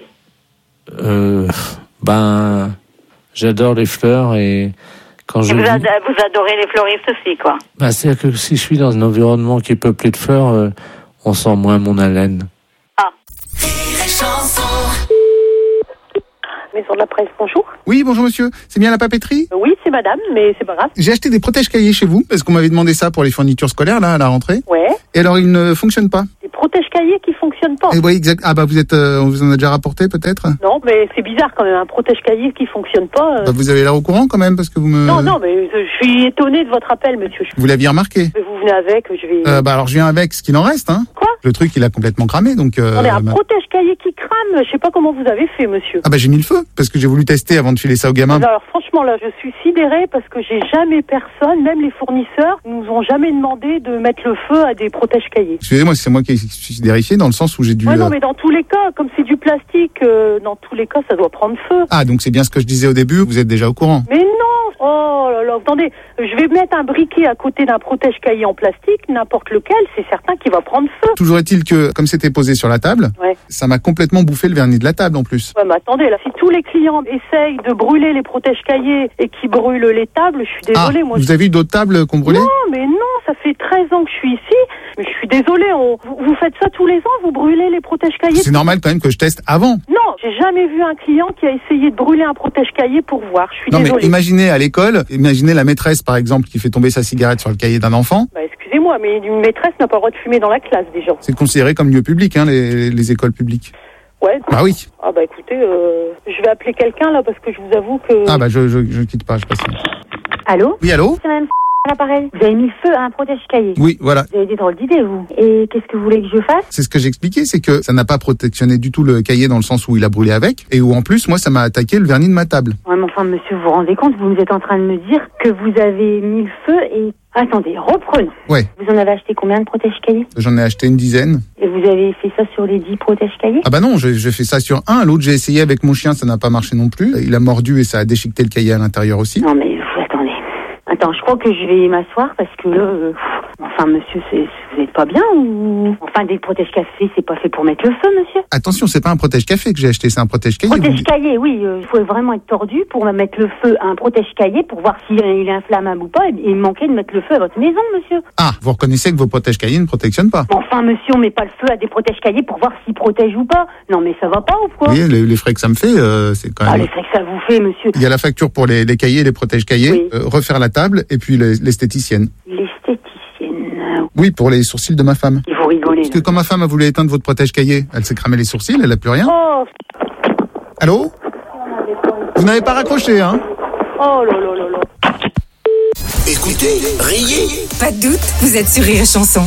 Speaker 8: J'adore les fleurs et quand je...
Speaker 16: Vous adorez les fleuristes aussi, quoi.
Speaker 8: C'est-à-dire que si je suis dans un environnement qui est peuplé de fleurs, on sent moins mon haleine.
Speaker 16: Ah.
Speaker 13: Maison de la presse, bonjour.
Speaker 5: Oui, bonjour monsieur. C'est bien la papeterie?
Speaker 13: Oui, c'est madame, mais c'est pas grave.
Speaker 5: J'ai acheté des protège-cahiers chez vous, parce qu'on m'avait demandé ça pour les fournitures scolaires, là, à la rentrée.
Speaker 13: Ouais.
Speaker 5: Et alors, ils ne fonctionnent pas.
Speaker 13: Des protège-cahiers qui fonctionnent pas.
Speaker 5: Et oui, exact. Ah bah, on vous en a déjà rapporté, peut-être?
Speaker 13: Non, mais c'est bizarre quand même, un protège-cahier qui fonctionne pas.
Speaker 5: Bah, vous avez l'air au courant quand même, parce que vous me...
Speaker 13: Non, mais je suis étonnée de votre appel, monsieur.
Speaker 5: Vous l'aviez remarqué?
Speaker 13: Vous venez avec, je vais...
Speaker 5: Alors, je viens avec ce qu'il en reste, hein.
Speaker 13: Quoi?
Speaker 5: Le truc, il a complètement cramé, donc...
Speaker 13: On est un protège-cahier qui crame, je sais pas comment vous avez fait, monsieur.
Speaker 5: Ah bah, j'ai mis le feu, parce que j'ai voulu tester avant de filer ça aux gamins.
Speaker 13: Alors franchement là, je suis sidérée parce que j'ai jamais personne, même les fournisseurs, nous ont jamais demandé de mettre le feu à des protège-cahiers.
Speaker 5: Excusez-moi, c'est moi qui suis vérifié dans le sens où j'ai dû...
Speaker 13: Ouais, non, mais dans tous les cas, comme c'est du plastique, dans tous les cas, ça doit prendre feu.
Speaker 5: Ah, donc c'est bien ce que je disais au début, vous êtes déjà au courant.
Speaker 13: Mais non! Oh là là, attendez, je vais mettre un briquet à côté d'un protège-cahier en plastique, n'importe lequel, c'est certain qu'il va prendre feu.
Speaker 5: Toujours est-il que, comme c'était posé sur la table, ça m'a complètement bouffé le vernis de la table en plus.
Speaker 13: Ouais, mais attendez, là, si tous les clients essayent de brûler les protège-cahiers et qui brûlent les tables, je suis désolée, moi.
Speaker 5: Vous avez eu d'autres tables qu'on brûlait?
Speaker 13: Non, mais non, ça fait 13 ans que je suis ici, mais je suis désolée, vous faites ça tous les ans, vous brûlez les protège-cahiers?
Speaker 5: C'est normal quand même que je teste avant.
Speaker 13: Non, j'ai jamais vu un client qui a essayé de brûler un protège-cahier pour voir, je suis
Speaker 5: désolée.
Speaker 13: désolée.
Speaker 5: Mais imaginez à l'école, imaginez la maîtresse par exemple qui fait tomber sa cigarette sur le cahier d'un enfant.
Speaker 13: Bah excusez-moi, mais une maîtresse n'a pas le droit de fumer dans la classe déjà.
Speaker 5: C'est considéré comme lieu public, hein, les écoles publiques.
Speaker 13: Ouais.
Speaker 5: Bah oui.
Speaker 13: Ah bah écoutez, je vais appeler quelqu'un là parce que je vous avoue que...
Speaker 5: Ah bah je quitte pas, je passe.
Speaker 18: Allô?
Speaker 5: Oui, allô?
Speaker 18: C'est madame à l'appareil. Vous avez mis le feu à un protège-cahier.
Speaker 5: Oui, voilà.
Speaker 18: Vous avez des drôles d'idées, vous. Et qu'est-ce que vous voulez que je fasse?
Speaker 5: C'est ce que j'expliquais, c'est que ça n'a pas protectionné du tout le cahier dans le sens où il a brûlé avec, et où en plus, moi, ça m'a attaqué le vernis de ma table.
Speaker 18: Ouais, mais enfin, monsieur, vous vous rendez compte, vous êtes en train de me dire que vous avez mis le feu et... Attendez, reprenons.
Speaker 5: Ouais.
Speaker 18: Vous en avez acheté combien de protège-cahiers?
Speaker 5: J'en ai acheté une dizaine.
Speaker 18: Et vous avez fait ça sur les 10 protège-cahiers?
Speaker 5: Ah bah non, j'ai fait ça sur un. L'autre, j'ai essayé avec mon chien, ça n'a pas marché non plus. Il a mordu et ça a déchiqueté le cahier à l'intérieur aussi.
Speaker 18: Non mais attendez. Attends, je crois que je vais m'asseoir parce que là... Enfin, monsieur, vous êtes pas bien ou... Enfin, des protège-café, c'est pas fait pour mettre le feu, monsieur?
Speaker 5: Attention, c'est pas un protège-café que j'ai acheté, c'est un protège-cahier.
Speaker 18: Protège-cahier, oui. Il faut vraiment être tordu pour mettre le feu à un protège-cahier pour voir s'il est inflammable ou pas. Et il manquait de mettre le feu à votre maison, monsieur.
Speaker 5: Ah, vous reconnaissez que vos protège-cahiers ne protectionnent pas?
Speaker 18: Enfin, monsieur, on met pas le feu à des protège-cahiers pour voir s'ils protègent ou pas. Non, mais ça va pas ou quoi?
Speaker 5: Oui, les frais que ça me fait, c'est quand même...
Speaker 18: Ah, les frais que ça vous fait, monsieur.
Speaker 5: Il y a la facture pour les cahiers, les protège-cahiers, refaire la table, et puis l'esthéticienne.
Speaker 18: L'esthéticienne.
Speaker 5: Oui, pour les sourcils de ma femme.
Speaker 18: Il faut rigoler.
Speaker 5: Parce que quand ma femme a voulu éteindre votre protège-cahier, elle s'est cramé les sourcils, elle a plus rien.
Speaker 13: Oh.
Speaker 5: Allô? Vous n'avez pas raccroché, hein?
Speaker 13: Oh là là là là.
Speaker 9: Écoutez, riez.
Speaker 3: Pas de doute, vous êtes sur Rire et Chanson.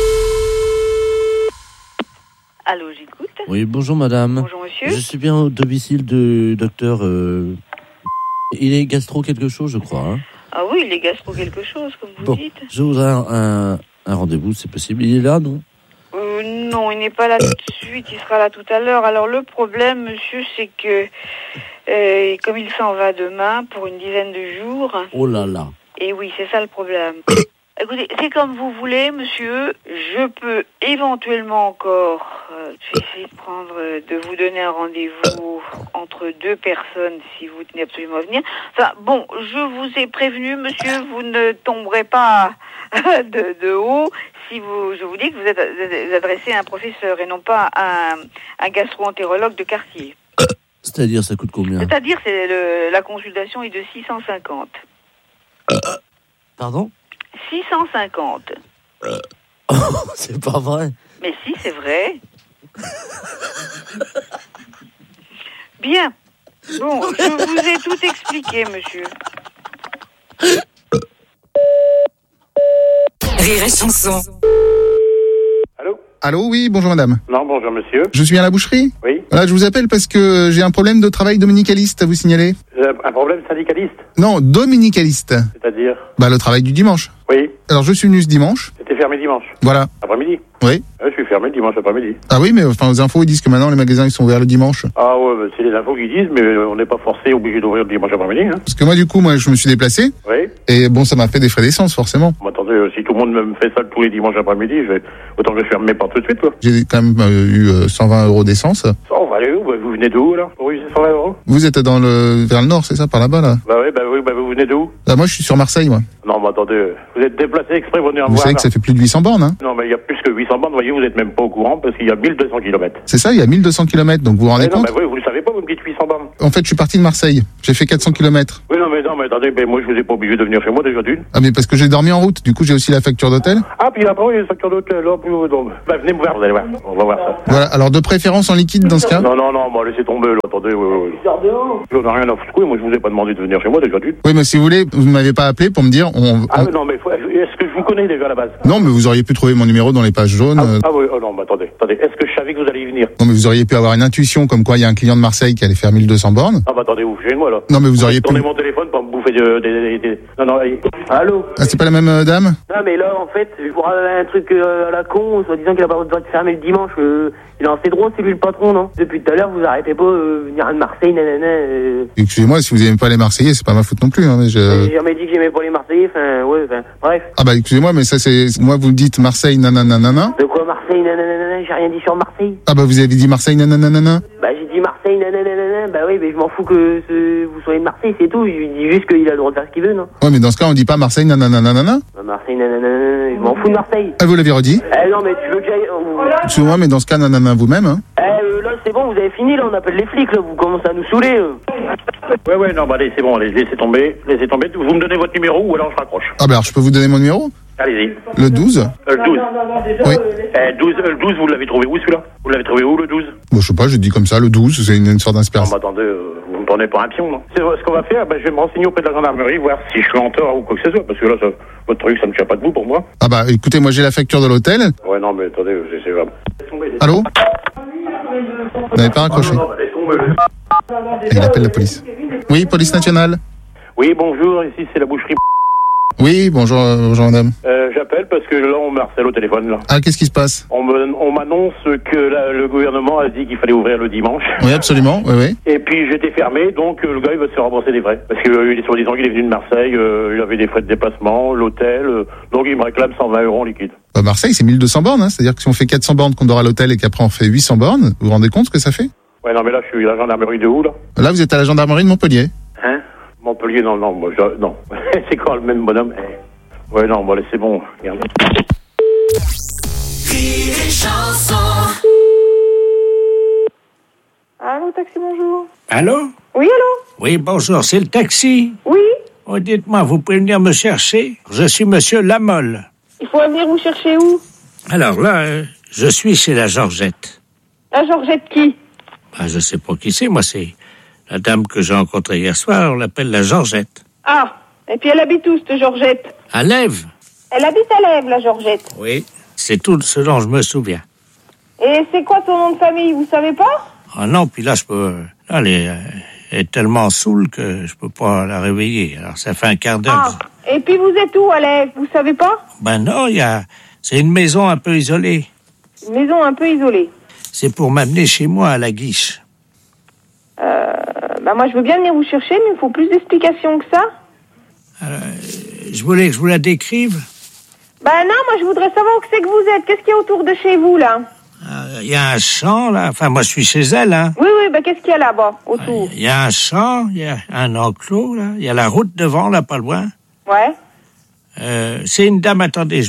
Speaker 16: Allô, j'écoute.
Speaker 8: Oui, bonjour madame.
Speaker 16: Bonjour monsieur.
Speaker 8: Je suis bien au domicile du docteur... Il est gastro quelque chose, je crois, hein?
Speaker 16: Ah oui, il est gastro quelque chose, comme vous dites.
Speaker 8: Je voudrais un rendez-vous, c'est possible. Il est là, non?
Speaker 16: Non, il n'est pas là tout de suite, il sera là tout à l'heure. Alors le problème, monsieur, c'est que comme il s'en va demain pour une dizaine de jours...
Speaker 8: Oh là là.
Speaker 16: Et oui, c'est ça le problème. Écoutez, c'est comme vous voulez, monsieur. Je peux éventuellement encore essayer de vous donner un rendez-vous entre deux personnes si vous tenez absolument à venir. Enfin, bon, je vous ai prévenu, monsieur, vous ne tomberez pas de haut si je vous dis que vous êtes adressé à un professeur et non pas à un gastro-entérologue de quartier.
Speaker 8: C'est-à-dire, ça coûte combien?
Speaker 16: C'est-à-dire, la consultation est de 650.
Speaker 8: Pardon?
Speaker 16: 650.
Speaker 8: C'est pas vrai.
Speaker 16: Mais si, c'est vrai. Bien. Bon, je vous ai tout expliqué, monsieur.
Speaker 3: Rire et Chanson.
Speaker 5: Allô, oui, bonjour madame.
Speaker 19: Non, bonjour monsieur.
Speaker 5: Je suis à la boucherie?
Speaker 19: Oui.
Speaker 14: Voilà, je vous appelle parce que j'ai un problème de travail dominicaliste à vous signaler.
Speaker 19: Un problème syndicaliste?
Speaker 14: Non, dominicaliste.
Speaker 19: C'est-à-dire?
Speaker 14: Bah, le travail du dimanche.
Speaker 19: Oui.
Speaker 14: Alors, je suis venu ce dimanche.
Speaker 19: C'était fermé dimanche?
Speaker 14: Voilà.
Speaker 19: Après-midi?
Speaker 14: Oui.
Speaker 19: Je suis fermé dimanche après-midi.
Speaker 14: Ah oui, mais enfin, aux infos, ils disent que maintenant, les magasins, ils sont ouverts le dimanche.
Speaker 19: Ah ouais, bah, c'est les infos qui disent, mais on n'est pas forcé, obligé d'ouvrir le dimanche après-midi. Hein.
Speaker 14: Parce que moi, du coup, je me suis déplacé.
Speaker 19: Oui.
Speaker 14: Et bon, ça m'a fait des frais d'essence, forcément.
Speaker 19: Bon, attendez, si tout le monde me fait ça tous les dimanches après-midi, autant que je ferme mes portes tout de suite, quoi.
Speaker 14: J'ai quand même eu 120 € d'essence.
Speaker 19: On va aller où? Bah, vous venez de où, là? Pour 120 €?
Speaker 14: Vous êtes vers le nord, c'est ça, par là-bas, là?
Speaker 19: Bah oui, vous venez de où?
Speaker 14: Moi, je suis sur Marseille, moi.
Speaker 19: Non, mais attendez, vous êtes déplacé exprès pour venir me
Speaker 14: Vous
Speaker 19: voir.
Speaker 14: savez que ça fait plus de 800 bornes, hein?
Speaker 19: Non, mais il y a plus que 800 bornes, voyez, vous êtes même pas au courant, parce qu'il y a 1200 km.
Speaker 14: C'est ça, il y a 1200 km, donc vous vous rendez compte?
Speaker 19: Non, mais vous le savez pas, vous me dites 800 bornes.
Speaker 14: En fait, je suis parti de Marseille. J'ai fait 400 km.
Speaker 19: Oui, non, mais attendez, moi, je vous ai pas obligé de venir chez moi, déjà d'une.
Speaker 14: Ah, mais parce que j'ai dormi en route, du coup, j'ai aussi la facture d'hôtel.
Speaker 19: Ah, puis après, il y a une facture d'hôtel, là, puis donc. Bah, venez me voir, vous allez voir. On va voir ça.
Speaker 14: Voilà, alors de préférence en liquide dans ce cas?
Speaker 19: Non, laissez tomber, là, attendez, oui. Je n'ai rien à foutre, moi, je vous ai pas demandé de venir chez moi, déjà d'une.
Speaker 14: Oui, mais si vous voulez, vous ne m'avez pas appelé pour me dire,
Speaker 19: Ah, non, mais est-ce que je vous connais déjà à la base?
Speaker 14: Non, mais vous auriez pu trouver mon numéro dans les pages jaunes.
Speaker 19: Ah oui, non, mais attendez, est-ce que je savais que vous alliez y venir?
Speaker 14: Non, mais vous auriez pu avoir une intuition comme quoi il y a un client de Marseille qui allait faire 1200 bornes.
Speaker 19: Ah bah attendez, vous faites moi là.
Speaker 14: Non, mais vous auriez pu...
Speaker 19: Tournez mon téléphone pour me bouffer des... Non, allez. Allô?
Speaker 14: Ah, c'est pas la même dame?
Speaker 20: Non, mais là, en fait, je vous ramène un truc à la con, soi-disant qu'il a pas le droit de fermer le dimanche. Il a ses droits, c'est lui le patron, non? Depuis tout à l'heure, vous arrêtez pas venir à Marseille, nanana.
Speaker 14: Excusez-moi, si vous aimez pas les Marseillais, c'est pas ma faute non plus. Hein, mais
Speaker 20: j'ai jamais dit que j'aimais pas les Marseillais, bref.
Speaker 14: Ah bah excusez-moi, mais ça c'est... Moi, vous dites Marseille, nanana.
Speaker 20: De quoi Marseille, nanana? J'ai rien dit sur Marseille.
Speaker 14: Ah bah vous avez dit Marseille, nanana.
Speaker 20: Bah j'ai dit Marseille, nanana. Bah oui, mais je m'en fous que vous soyez de Marseille, c'est tout. Je lui dis juste qu'il a le droit de faire ce qu'il veut, non?
Speaker 14: Ouais, mais dans ce cas, on dit pas Marseille, nanana.
Speaker 20: Bah Marseille, nanana, je m'en fous de Marseille.
Speaker 14: Ah, vous l'avez redit?
Speaker 20: Non, mais tu veux que j'aille...
Speaker 14: Excusez-moi, mais dans ce cas, nanana vous-même, hein?
Speaker 20: Là, c'est bon, vous avez fini, là, on appelle les flics, là, vous commencez à nous saouler.
Speaker 19: Ouais, non, bah allez, c'est bon, allez, laissez tomber. Vous me donnez votre numéro ou alors je raccroche.
Speaker 14: Ah bah alors, je peux vous donner mon numéro?
Speaker 19: Allez-y.
Speaker 14: Le 12?
Speaker 19: Le 12.
Speaker 14: Oui.
Speaker 19: 12, vous l'avez trouvé où, celui-là? Vous l'avez trouvé où, le 12?
Speaker 14: Bon, je sais pas, j'ai dit comme ça, le 12, c'est une sorte d'inspiration.
Speaker 19: Non, bah attendez, vous me prenez pour un pion, non? C'est ce qu'on va faire, je vais me renseigner auprès de la gendarmerie, voir si je suis en tort ou quoi que ce soit, parce que là, votre truc, ça ne tient pas debout pour moi.
Speaker 14: Ah bah, écoutez, moi j'ai la facture de l'hôtel.
Speaker 19: Ouais, non, mais attendez, c'est vraiment...
Speaker 14: Allô? Vous n'avez pas raccroché? Il appelle la police. Oui, police nationale.
Speaker 19: Oui, bonjour, ici c'est la boucherie.
Speaker 14: Oui, bonjour madame.
Speaker 19: J'appelle parce que là on me harcèle au téléphone là.
Speaker 14: Ah, qu'est-ce qui se passe?
Speaker 19: On m'annonce que le gouvernement a dit qu'il fallait ouvrir le dimanche.
Speaker 14: Oui, absolument, oui.
Speaker 19: Et puis j'étais fermé, donc le gars il va se faire rembourser des frais. Parce que il est soi-disant qu'il est venu de Marseille, il avait des frais de déplacement, l'hôtel, donc il me réclame 120 € en liquide.
Speaker 14: Bah Marseille c'est 1200 bornes, hein, c'est-à-dire que si on fait 400 bornes qu'on dort à l'hôtel et qu'après on fait 800 bornes, vous vous rendez compte ce que ça fait?
Speaker 19: Ouais, non mais là je suis à la gendarmerie de où là?
Speaker 14: Là vous êtes à la gendarmerie de Montpellier.
Speaker 19: Hein? Montpellier, non, non, c'est quand le même bonhomme. Ouais, non, bon, allez, c'est bon, regarde.
Speaker 13: Allô, taxi, bonjour.
Speaker 2: Allô?
Speaker 13: Oui, allô?
Speaker 2: Oui, bonjour, c'est le taxi?
Speaker 13: Oui.
Speaker 2: Oh, dites-moi, vous pouvez venir me chercher? Je suis monsieur Lamolle.
Speaker 13: Il faut venir vous chercher où?
Speaker 2: Alors là, je suis chez la Georgette.
Speaker 13: La Georgette qui?
Speaker 2: Ben, je sais pas qui c'est, moi, c'est la dame que j'ai rencontrée hier soir, on l'appelle la Georgette.
Speaker 13: Ah, et puis elle habite où, cette Georgette?
Speaker 2: À Lèves.
Speaker 13: Elle habite à Lèves, la Georgette.
Speaker 2: Oui, c'est tout ce dont je me souviens.
Speaker 13: Et c'est quoi son nom de famille, vous savez pas?
Speaker 2: Ah non, puis là, je peux... Là, elle est tellement saoule que je peux pas la réveiller. Alors, ça fait un quart d'heure.
Speaker 13: Ah, et puis vous êtes où, à Lèves? Vous savez pas?
Speaker 2: Ben non, c'est une maison un peu isolée.
Speaker 13: Une maison un peu isolée.
Speaker 2: C'est pour m'amener chez moi, à la Guiche.
Speaker 13: Ben moi, je veux bien venir vous chercher, mais il faut plus d'explications que ça.
Speaker 2: Je voulais que je vous la décrive.
Speaker 13: Ben non, moi, je voudrais savoir où c'est que vous êtes. Qu'est-ce qu'il y a autour de chez vous, là?
Speaker 2: Il y a un champ, là. Enfin, moi, je suis chez elle, hein.
Speaker 13: Oui, ben qu'est-ce qu'il y a là-bas, autour?
Speaker 2: Il y a un champ, il y a un enclos, là. Il y a la route devant, là, pas loin.
Speaker 13: Ouais.
Speaker 2: C'est une dame, attendez.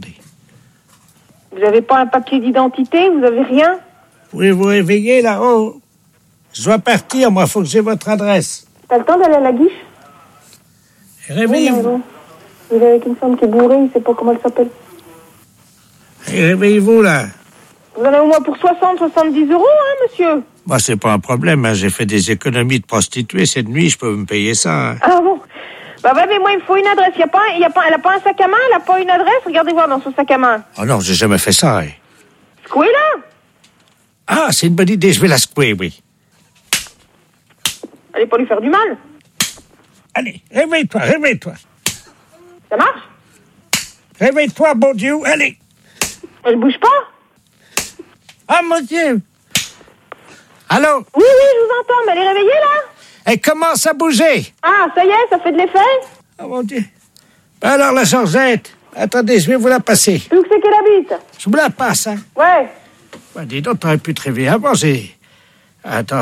Speaker 13: Vous avez pas un papier d'identité? Vous avez rien?
Speaker 2: Oui, vous réveillez, là-haut. Je dois partir, moi, faut que j'ai votre adresse.
Speaker 13: T'as le temps d'aller à la Guiche?
Speaker 2: Réveillez-vous.
Speaker 13: Il est avec une femme qui est bourrée, il sait pas comment elle s'appelle.
Speaker 2: Réveillez-vous, là.
Speaker 13: Vous en avez au moins pour 70 €, hein, monsieur?
Speaker 2: Moi, c'est pas un problème, hein. J'ai fait des économies de prostituée cette nuit, je peux me payer ça. Hein.
Speaker 13: Ah bon? Bah ouais, mais moi, il me faut une adresse. Elle a pas un sac à main, elle a pas une adresse? Regardez voir dans son sac à main.
Speaker 2: Oh non, j'ai jamais fait ça. Hein.
Speaker 13: Secouez-la!
Speaker 2: Ah, c'est une bonne idée, je vais la secouer, oui.
Speaker 4: Allez, pas lui faire du mal.
Speaker 2: Allez, réveille-toi.
Speaker 4: Ça marche?
Speaker 2: Réveille-toi, bon Dieu, allez.
Speaker 4: Elle bouge pas?
Speaker 2: Ah, mon Dieu. Allô?
Speaker 4: Oui, je vous entends, mais elle est réveillée, là?
Speaker 2: Elle commence à bouger.
Speaker 4: Ah, ça y est, ça fait de l'effet?
Speaker 2: Oh, mon Dieu. Ben alors, la Georgette, attendez, je vais vous la passer.
Speaker 4: Où c'est qu'elle habite?
Speaker 2: Je vous la passe, hein.
Speaker 4: Ouais.
Speaker 2: Ben, dis donc, t'aurais pu te réveiller avant, Attends,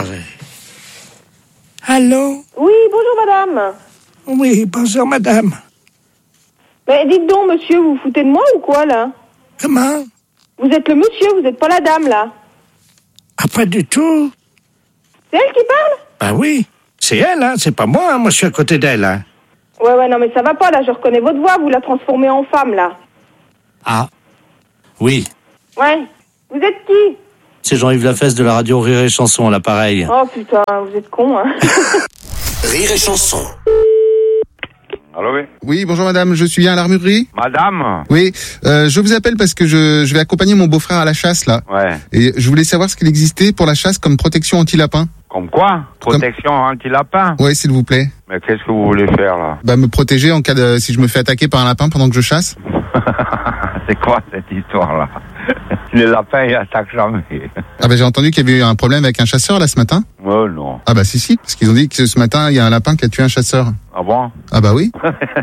Speaker 2: Allô?
Speaker 4: Oui, bonjour, madame.
Speaker 2: Oui, bonjour, madame.
Speaker 4: Mais dites donc, monsieur, vous vous foutez de moi ou quoi, là?
Speaker 2: Comment?
Speaker 4: Vous êtes le monsieur, vous n'êtes pas la dame, là.
Speaker 2: Ah, pas du tout.
Speaker 4: C'est elle qui parle?
Speaker 2: Ben oui, c'est elle, hein, c'est pas moi, hein. Moi, je suis à côté d'elle, hein.
Speaker 4: Ouais, non, mais ça va pas, là, je reconnais votre voix, vous la transformez en femme, là.
Speaker 8: Ah. Oui.
Speaker 4: Ouais. Vous êtes qui?
Speaker 8: C'est Jean-Yves Lafesse de la radio Rire et Chanson à l'appareil.
Speaker 4: Oh putain, vous êtes con, hein.
Speaker 9: Rire et Chanson.
Speaker 14: Allô, oui. Oui, bonjour madame, je suis bien à l'armurerie.
Speaker 7: Madame?
Speaker 14: Oui, je vous appelle parce que je vais accompagner mon beau-frère à la chasse, là.
Speaker 7: Ouais.
Speaker 14: Et je voulais savoir ce qu'il existait pour la chasse comme protection anti-lapin.
Speaker 7: Comme quoi? Protection anti-lapin?
Speaker 14: Oui, s'il vous plaît.
Speaker 7: Mais qu'est-ce que vous voulez faire, là?
Speaker 14: Bah, me protéger en cas de... si je me fais attaquer par un lapin pendant que je chasse.
Speaker 7: C'est quoi cette histoire-là? Les lapins, ils attaquent jamais.
Speaker 14: Ah bah j'ai entendu qu'il y avait eu un problème avec un chasseur, là, ce matin.
Speaker 7: Oh non.
Speaker 14: Ah bah si, parce qu'ils ont dit que ce matin, il y a un lapin qui a tué un chasseur.
Speaker 7: Ah bon?
Speaker 14: Ah bah oui.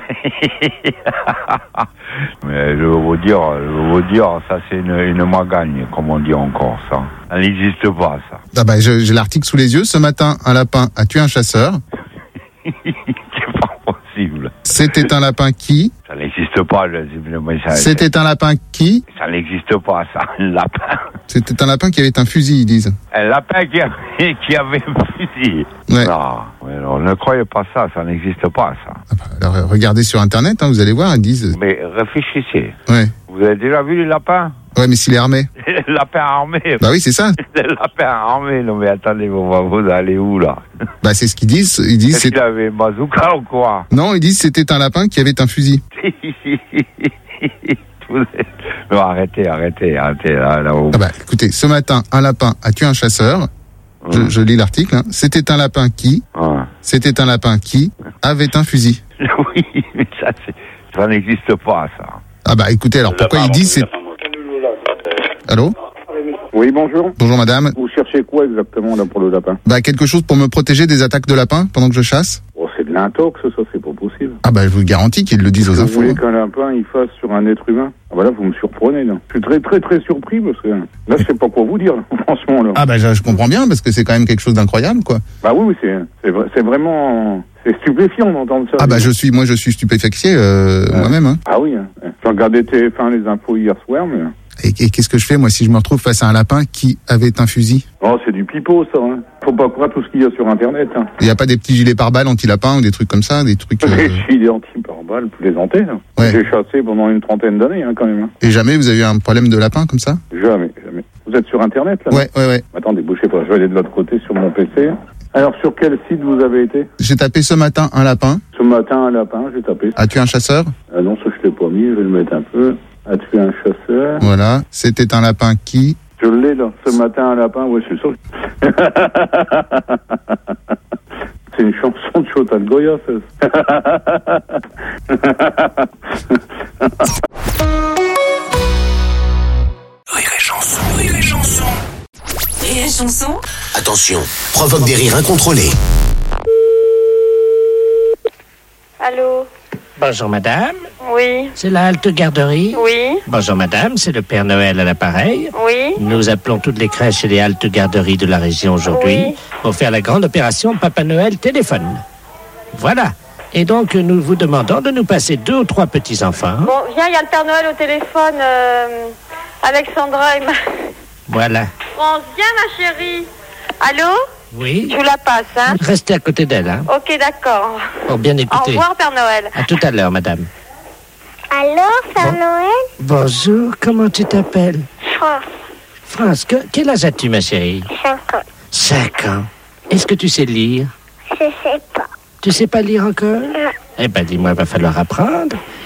Speaker 7: Mais je veux vous dire, ça c'est une magagne, comme on dit encore, ça. Ça n'existe pas, ça.
Speaker 14: Ah bah j'ai l'article sous les yeux. Ce matin, un lapin a tué un chasseur.
Speaker 7: C'est pas possible.
Speaker 14: C'était un lapin qui...
Speaker 7: Ça n'existe pas,
Speaker 14: C'était un lapin qui...
Speaker 7: Ça n'existe pas, ça, un lapin.
Speaker 14: C'était un lapin qui avait un fusil, ils disent.
Speaker 7: Un lapin qui avait un fusil.
Speaker 14: Ouais.
Speaker 7: Non, alors, ne croyez pas ça, ça n'existe pas, ça.
Speaker 14: Ah bah, alors, regardez sur Internet, hein, vous allez voir, ils disent...
Speaker 7: Mais réfléchissez.
Speaker 14: Ouais.
Speaker 7: Vous avez déjà vu les lapins?
Speaker 14: Ouais, mais s'il est armé.
Speaker 7: Le lapin armé.
Speaker 14: Bah oui, c'est ça.
Speaker 7: Le lapin armé. Non, mais attendez, vous allez où, là?
Speaker 14: Bah, c'est ce qu'ils disent. Ils disent
Speaker 7: qu'il avait un bazooka ou quoi?
Speaker 14: Non, ils disent c'était un lapin qui avait un fusil.
Speaker 7: Non, arrêtez, là.
Speaker 14: Ah bah, écoutez, ce matin, un lapin a tué un chasseur. Je lis l'article, hein. C'était un lapin qui... C'était un lapin qui avait un fusil.
Speaker 7: Oui, mais ça n'existe pas, ça.
Speaker 14: Ah bah, écoutez, alors pourquoi ils disent c'est... Allô?
Speaker 21: Oui, bonjour.
Speaker 14: Bonjour madame.
Speaker 21: Vous cherchez quoi exactement là pour le lapin?
Speaker 14: Bah quelque chose pour me protéger des attaques de lapins pendant que je chasse.
Speaker 21: Oh, c'est de l'intox, ça, c'est pas possible.
Speaker 14: Ah bah je vous garantis qu'ils le disent aux infos.
Speaker 21: Vous voulez qu'un lapin il fasse sur un être humain? Ah bah là vous me surprenez là. Je suis très surpris parce que là je sais pas quoi vous dire là, franchement là.
Speaker 14: Ah bah je comprends bien parce que c'est quand même quelque chose d'incroyable quoi.
Speaker 21: Bah oui, c'est vraiment... C'est stupéfiant d'entendre ça.
Speaker 14: Ah bah je suis stupéfaxié moi-même. Hein.
Speaker 21: Ah oui, j'ai regardé TF1 les infos hier soir mais...
Speaker 14: Et qu'est-ce que je fais, moi, si je me retrouve face à un lapin qui avait un fusil?
Speaker 21: Oh, c'est du pipeau, ça. Hein. Faut pas croire tout ce qu'il y a sur Internet. Hein.
Speaker 14: Il n'y a pas des petits gilets pare-balles anti-lapin ou des trucs comme ça, des trucs...
Speaker 21: Des gilets anti-pare-balles, plaisantez. Hein. Ouais. J'ai chassé pendant une trentaine d'années, hein, quand même. Hein.
Speaker 14: Et jamais vous avez eu un problème de lapin comme ça?
Speaker 21: Jamais. Vous êtes sur Internet, là?
Speaker 14: Ouais.
Speaker 21: Attendez, bougez pas, je vais aller de l'autre côté sur mon PC. Alors, sur quel site vous avez été?
Speaker 14: J'ai tapé ce matin un lapin.
Speaker 21: Ce matin, un lapin, j'ai tapé.
Speaker 14: A tué un chasseur?
Speaker 21: Non, ça je l'ai pas mis, je vais le mettre un peu. A tué un chasseur.
Speaker 14: Voilà, c'était un lapin qui...
Speaker 21: Je l'ai là, ce matin un lapin, ouais c'est ça. C'est une chanson de Chota de Goya, ça.
Speaker 9: Rire et chanson, rire et chanson.
Speaker 3: Rire et chanson.
Speaker 9: Attention, provoque des rires incontrôlés.
Speaker 16: Allô?
Speaker 2: Bonjour madame.
Speaker 16: Oui.
Speaker 2: C'est la halte garderie?
Speaker 16: Oui.
Speaker 2: Bonjour madame, c'est le Père Noël à l'appareil.
Speaker 16: Oui.
Speaker 2: Nous appelons toutes les crèches et les haltes garderies de la région aujourd'hui pour faire la grande opération Papa Noël téléphone. Voilà. Et donc nous vous demandons de nous passer 2 ou 3 petits-enfants.
Speaker 16: Bon, viens, il y a le Père Noël au téléphone. Alexandra et
Speaker 2: Voilà.
Speaker 16: France, viens ma chérie. Allô?
Speaker 2: Oui.
Speaker 16: Je vous la passe, hein?
Speaker 2: Restez à côté d'elle, hein?
Speaker 16: Ok, d'accord.
Speaker 2: Pour bien écouter.
Speaker 16: Au revoir, Père Noël.
Speaker 2: À tout à l'heure, madame.
Speaker 22: Allô, Père Noël?
Speaker 2: Bonjour, comment tu t'appelles?
Speaker 22: France.
Speaker 2: France, quel âge as-tu, ma chérie?
Speaker 22: 5 ans.
Speaker 2: 5 ans. Est-ce que tu sais lire?
Speaker 22: Je sais pas.
Speaker 2: Tu sais pas lire encore?
Speaker 22: Non.
Speaker 2: Eh ben, dis-moi, il va falloir apprendre.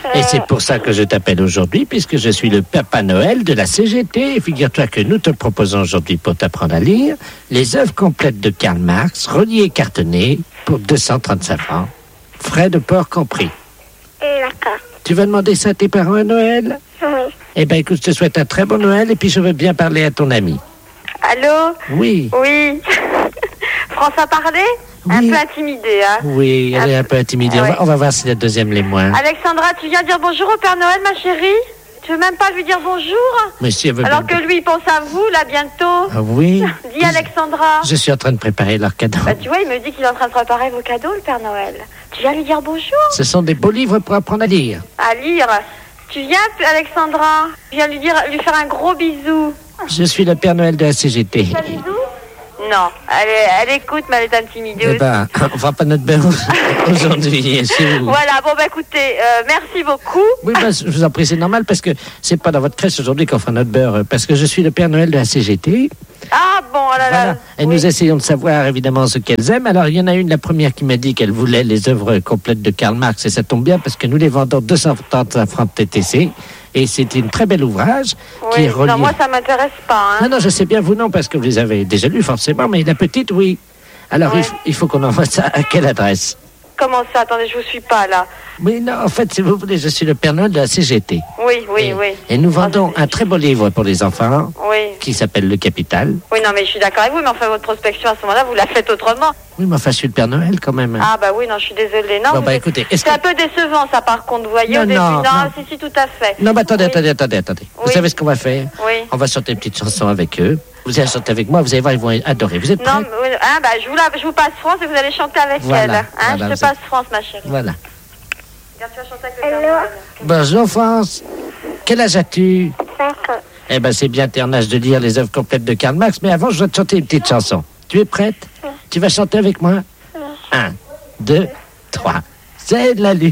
Speaker 1: Et c'est pour ça que je t'appelle aujourd'hui, puisque je suis le Papa Noël de la CGT. Et figure-toi que nous te proposons aujourd'hui, pour t'apprendre à lire, les œuvres complètes de Karl Marx, reliées et cartonnées, pour 235 francs. Frais de port compris.
Speaker 22: D'accord.
Speaker 1: Tu vas demander ça à tes parents à Noël?
Speaker 22: Oui.
Speaker 1: Eh ben écoute, je te souhaite un très bon Noël et puis je veux bien parler à ton ami.
Speaker 16: Allô?
Speaker 1: Oui.
Speaker 16: Oui. François parlait?
Speaker 1: Oui.
Speaker 16: Un peu intimidée, hein?
Speaker 1: Oui, elle est un peu intimidée.
Speaker 16: Ouais.
Speaker 1: On va voir si la deuxième l'est moins.
Speaker 16: Alexandra, tu viens dire bonjour au Père Noël, ma chérie? Tu veux même pas lui dire bonjour?
Speaker 1: Mais si elle veut
Speaker 16: Alors
Speaker 1: bien-
Speaker 16: que lui, il pense à vous, là, bientôt.
Speaker 1: Ah oui.
Speaker 16: Dis Alexandra.
Speaker 1: Je suis en train de préparer leur cadeau.
Speaker 16: Bah, tu vois, il me dit qu'il est en train de préparer vos cadeaux, le Père Noël. Tu viens lui dire bonjour?
Speaker 1: Ce sont des beaux livres pour apprendre à lire.
Speaker 16: À lire. Tu viens, Alexandra? Tu viens lui faire un gros bisou.
Speaker 1: Je suis le Père Noël de la CGT.
Speaker 16: Un bisou? Non, elle écoute, mais elle est intimidée
Speaker 1: Eh
Speaker 16: aussi.
Speaker 1: ben, on fera pas notre beurre aujourd'hui. C'est vous.
Speaker 16: Voilà, bon, bah écoutez, merci beaucoup.
Speaker 1: Oui, ben, je vous en prie, c'est normal parce que c'est pas dans votre crèche aujourd'hui qu'on fera notre beurre. Parce que je suis le Père Noël de la CGT.
Speaker 16: Ah bon, oh là là.
Speaker 1: Voilà. Et nous essayons de savoir évidemment ce qu'elles aiment. Alors, il y en a une, la première, qui m'a dit qu'elle voulait les œuvres complètes de Karl Marx. Et ça tombe bien parce que nous les vendons 235 francs de TTC. Et c'est un très bel ouvrage qui est
Speaker 16: Oui,
Speaker 1: relié.
Speaker 16: non, moi ça m'intéresse pas. Hein.
Speaker 1: Non, je sais bien, vous non, parce que vous les avez déjà lus forcément, mais la petite, oui. Alors,
Speaker 16: Ouais.
Speaker 1: il faut qu'on envoie ça à quelle adresse?
Speaker 16: Comment ça? Attendez, je vous suis pas là.
Speaker 1: Oui, non, en fait, si vous voulez, je suis le Père Noël de la CGT.
Speaker 16: Oui, oui, oui.
Speaker 1: Et nous vendons un très beau livre pour les enfants
Speaker 16: Oui.
Speaker 1: qui s'appelle Le Capital.
Speaker 16: Oui, non, mais je suis d'accord avec vous, mais enfin, votre prospection à ce moment-là, vous la faites autrement.
Speaker 1: Oui, mais enfin, je suis le Père Noël quand même.
Speaker 16: Ah, bah oui, non, je suis désolée. Non,
Speaker 1: Bon,
Speaker 16: vous
Speaker 1: bah,
Speaker 16: êtes-
Speaker 1: écoutez, est-ce
Speaker 16: c'est un peu décevant, ça, par contre, vous voyez,
Speaker 1: Non,
Speaker 16: au début.
Speaker 1: non,
Speaker 16: Non,
Speaker 1: non.
Speaker 16: si, tout à fait.
Speaker 1: Non, mais attendez. Vous
Speaker 16: Oui.
Speaker 1: savez ce qu'on va faire?
Speaker 16: Oui.
Speaker 1: On va chanter une petite chanson avec eux. Vous allez chanter avec moi, vous allez voir, ils vont adorer. Vous êtes prêts?
Speaker 16: Non, mais, hein, bah, je vous passe France et vous allez chanter avec
Speaker 1: Voilà,
Speaker 16: elle. Hein,
Speaker 1: voilà,
Speaker 16: je
Speaker 1: vous
Speaker 16: te passe France, ma chérie.
Speaker 1: Voilà.
Speaker 16: Regarde, tu vas chanter avec le Père Noël.
Speaker 1: Bonjour, France. Quel âge as-tu?
Speaker 22: 5 ans.
Speaker 1: Eh ben, c'est bien, t'es en âge de lire les œuvres complètes de Karl Marx, mais avant, je dois te chanter une petite chanson. Tu es prête? Tu vas chanter avec moi? 1, 2, 3. C'est la lutte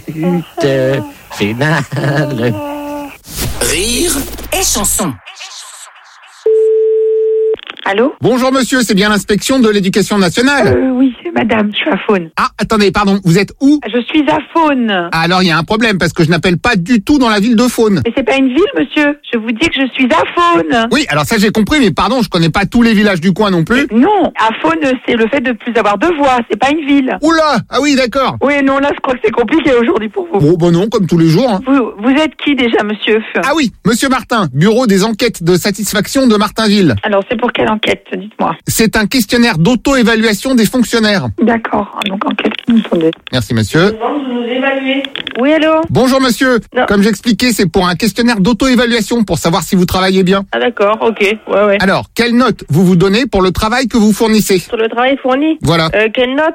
Speaker 1: finale.
Speaker 3: Rire et chanson.
Speaker 5: Allô? Bonjour monsieur, c'est bien l'inspection de l'éducation nationale?
Speaker 6: Oui, c'est madame, je suis à Faune.
Speaker 5: Ah, attendez, pardon, vous êtes où?
Speaker 6: Je suis à Faune.
Speaker 5: Ah, alors il y a un problème parce que je n'appelle pas du tout dans la ville de Faune.
Speaker 6: Mais c'est pas une ville, monsieur. Je vous dis que je suis à Faune.
Speaker 5: Oui, alors ça j'ai compris, mais pardon, je connais pas tous les villages du coin non plus.
Speaker 6: Non, à Faune, c'est le fait de plus avoir de voix, c'est pas une ville.
Speaker 5: Oula! Ah oui, d'accord.
Speaker 6: Oui, non, là, je crois que c'est compliqué aujourd'hui pour vous.
Speaker 5: Bon, non, comme tous les jours. Hein.
Speaker 6: Vous êtes qui déjà, monsieur?
Speaker 5: Ah oui, monsieur Martin, bureau des enquêtes de satisfaction de Martinville.
Speaker 6: Alors, c'est pour quelle enquête, dites-moi.
Speaker 5: C'est un questionnaire d'auto-évaluation des fonctionnaires.
Speaker 6: D'accord, donc enquête, attendez.
Speaker 5: Merci monsieur.
Speaker 6: Vous nous évaluez. Oui, allô?
Speaker 5: Bonjour monsieur. Comme j'expliquais, c'est pour un questionnaire d'auto-évaluation pour savoir si vous travaillez bien.
Speaker 6: Ah d'accord, ok, ouais.
Speaker 5: Alors, quelle note vous donnez pour le travail que vous fournissez?
Speaker 6: Sur le travail fourni?
Speaker 5: Voilà.
Speaker 6: Quelle note?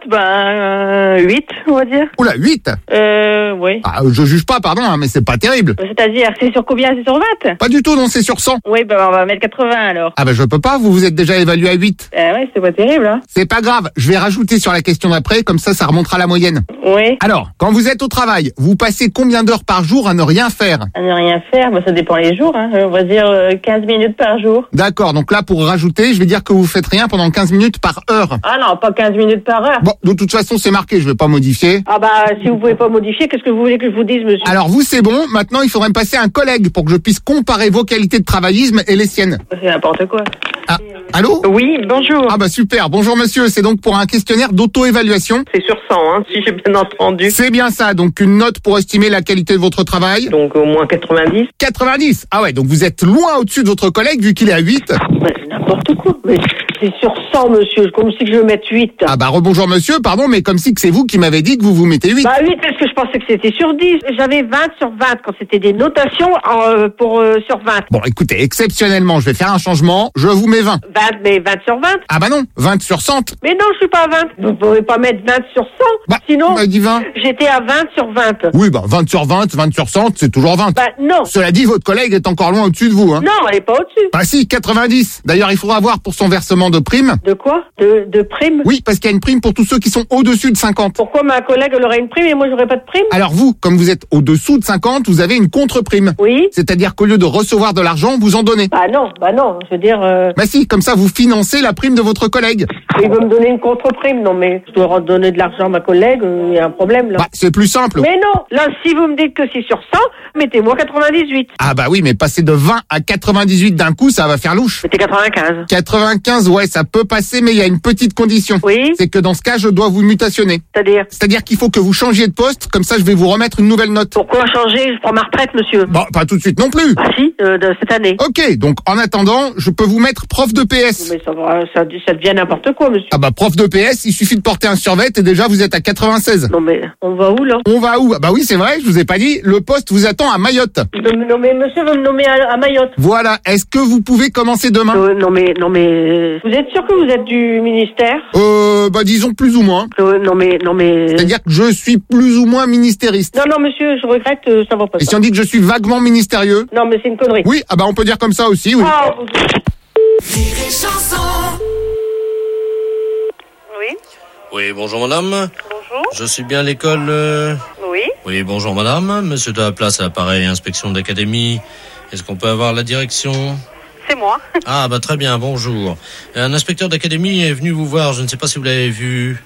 Speaker 6: 8, on va dire.
Speaker 5: Oula, 8?
Speaker 6: Oui.
Speaker 5: Ah, je juge pas, pardon, hein, mais c'est pas terrible.
Speaker 6: C'est-à-dire, c'est sur combien? C'est sur 20?
Speaker 5: Pas du tout, non, c'est sur 100.
Speaker 6: Oui, bah on va mettre 80 alors.
Speaker 5: Ah je peux pas, vous vous êtes déjà évalué à 8.
Speaker 6: Ouais, c'est pas terrible, hein.
Speaker 5: C'est pas grave, je vais rajouter sur la question d'après, comme ça remontera la moyenne.
Speaker 6: Oui.
Speaker 5: Alors, quand vous êtes au travail, vous passez combien d'heures par jour à ne rien faire?
Speaker 6: À ne rien faire, bah ça dépend les jours, hein. On va dire 15 minutes par jour.
Speaker 5: D'accord, donc là, pour rajouter, je vais dire que vous faites rien pendant 15 minutes par heure.
Speaker 6: Ah non, pas 15 minutes par heure.
Speaker 5: Bon, de toute façon, c'est marqué, je vais pas modifier.
Speaker 6: Ah bah, si vous pouvez pas modifier, qu'est-ce que vous voulez que je vous dise, monsieur?
Speaker 5: Alors vous, c'est bon, maintenant il faudrait me passer un collègue pour que je puisse comparer vos qualités de travaillisme et les siennes.
Speaker 6: C'est n'importe quoi.
Speaker 5: Ah, allô?
Speaker 6: Oui, bonjour.
Speaker 5: Ah bah super, bonjour monsieur, c'est donc pour un questionnaire d'auto-évaluation.
Speaker 6: C'est sur 100, hein, si j'ai bien entendu.
Speaker 5: C'est bien ça, donc une note pour estimer la qualité de votre travail.
Speaker 6: Donc au moins 90.
Speaker 5: 90? Ah ouais, donc vous êtes loin au-dessus de votre collègue vu qu'il est à 8.
Speaker 6: Mais c'est n'importe quoi. Mais c'est sur 100, monsieur, comme si que je mette 8.
Speaker 5: Ah bah rebonjour monsieur, pardon, mais comme si que c'est vous qui m'avez dit que vous mettez 8.
Speaker 6: Bah 8 parce que je pensais que c'était sur 10. J'avais 20 sur 20 quand c'était des notations sur 20.
Speaker 5: Bon écoutez, exceptionnellement, je vais faire un changement, je vous mets 20.
Speaker 6: 20, mais 20 sur 20.
Speaker 5: Ah bah non, 20 sur 100.
Speaker 6: Mais non, je suis pas à 20. Vous pouvez pas mettre 20 sur 100.
Speaker 5: Bah,
Speaker 6: sinon,
Speaker 5: on m'a dit 20.
Speaker 6: J'étais à 20 sur 20.
Speaker 5: Oui, bah 20 sur 20, 20 sur 100, c'est toujours 20.
Speaker 6: Bah non.
Speaker 5: Cela dit, votre collègue est encore loin au-dessus de vous. Hein.
Speaker 6: Non, elle est pas au-dessus.
Speaker 5: Bah si, 90. D'ailleurs, il faudra voir pour son versement de prime.
Speaker 6: De quoi? De prime?
Speaker 5: Oui, parce qu'il y a une prime pour tous ceux qui sont au-dessus de 50.
Speaker 6: Pourquoi ma collègue elle aurait une prime et moi j'aurais pas de prime?
Speaker 5: Alors vous, comme vous êtes au-dessous de 50, vous avez une contre-prime.
Speaker 6: Oui.
Speaker 5: C'est-à-dire qu'au lieu de recevoir de l'argent, vous en donnez.
Speaker 6: Bah non, je veux dire...
Speaker 5: Bah si, comme ça
Speaker 14: ça, vous financez la prime de votre collègue.
Speaker 6: Il veut me donner une contre-prime. Non, mais je dois redonner de l'argent à ma collègue. Il y a un problème, là.
Speaker 14: Bah, c'est plus simple.
Speaker 6: Mais non, là, si vous me dites que c'est sur 100, mettez-moi 98.
Speaker 14: Ah bah oui, mais passer de 20 à 98 d'un coup, ça va faire louche.
Speaker 6: Mettez 95.
Speaker 14: 95, ouais, ça peut passer, mais il y a une petite condition.
Speaker 6: Oui.
Speaker 14: C'est que dans ce cas, je dois vous mutationner. C'est-à-dire qu'il faut que vous changiez de poste, comme ça je vais vous remettre une nouvelle note.
Speaker 6: Pourquoi changer? Je prends ma retraite, monsieur.
Speaker 14: Bon, pas tout de suite non plus.
Speaker 6: Ah si, de cette année.
Speaker 14: Ok, donc en attendant, je peux vous mettre prof de PS.
Speaker 6: Mais ça devient n'importe quoi, monsieur.
Speaker 14: Ah bah prof de PS, il suffit de porter un survêt et déjà vous êtes à 96.
Speaker 6: Non mais on va où là?
Speaker 14: On va où? Bah oui, c'est vrai, je vous ai pas dit, le poste vous attend à Mayotte.
Speaker 6: Non mais monsieur veut me nommer à Mayotte.
Speaker 14: Voilà, est-ce que vous pouvez commencer demain?
Speaker 6: Non mais vous êtes sûr que vous êtes du ministère?
Speaker 14: Bah disons plus ou moins.
Speaker 6: Non mais
Speaker 14: c'est-à-dire que je suis plus ou moins ministériste.
Speaker 6: Non monsieur, je regrette, ça va pas.
Speaker 14: Et si on dit que je suis vaguement ministérieux?
Speaker 6: Non mais c'est une connerie.
Speaker 14: Oui, ah bah on peut dire comme ça aussi, oui.
Speaker 16: Oui.
Speaker 8: Oui, bonjour madame.
Speaker 16: Bonjour.
Speaker 8: Je suis bien à l'école.
Speaker 16: Oui.
Speaker 8: Oui, bonjour madame. Monsieur de la place à l'appareil, inspection d'académie. Est-ce qu'on peut avoir la direction?
Speaker 16: C'est moi.
Speaker 8: Ah bah très bien, bonjour. Un inspecteur d'académie est venu vous voir, je ne sais pas si vous l'avez vu.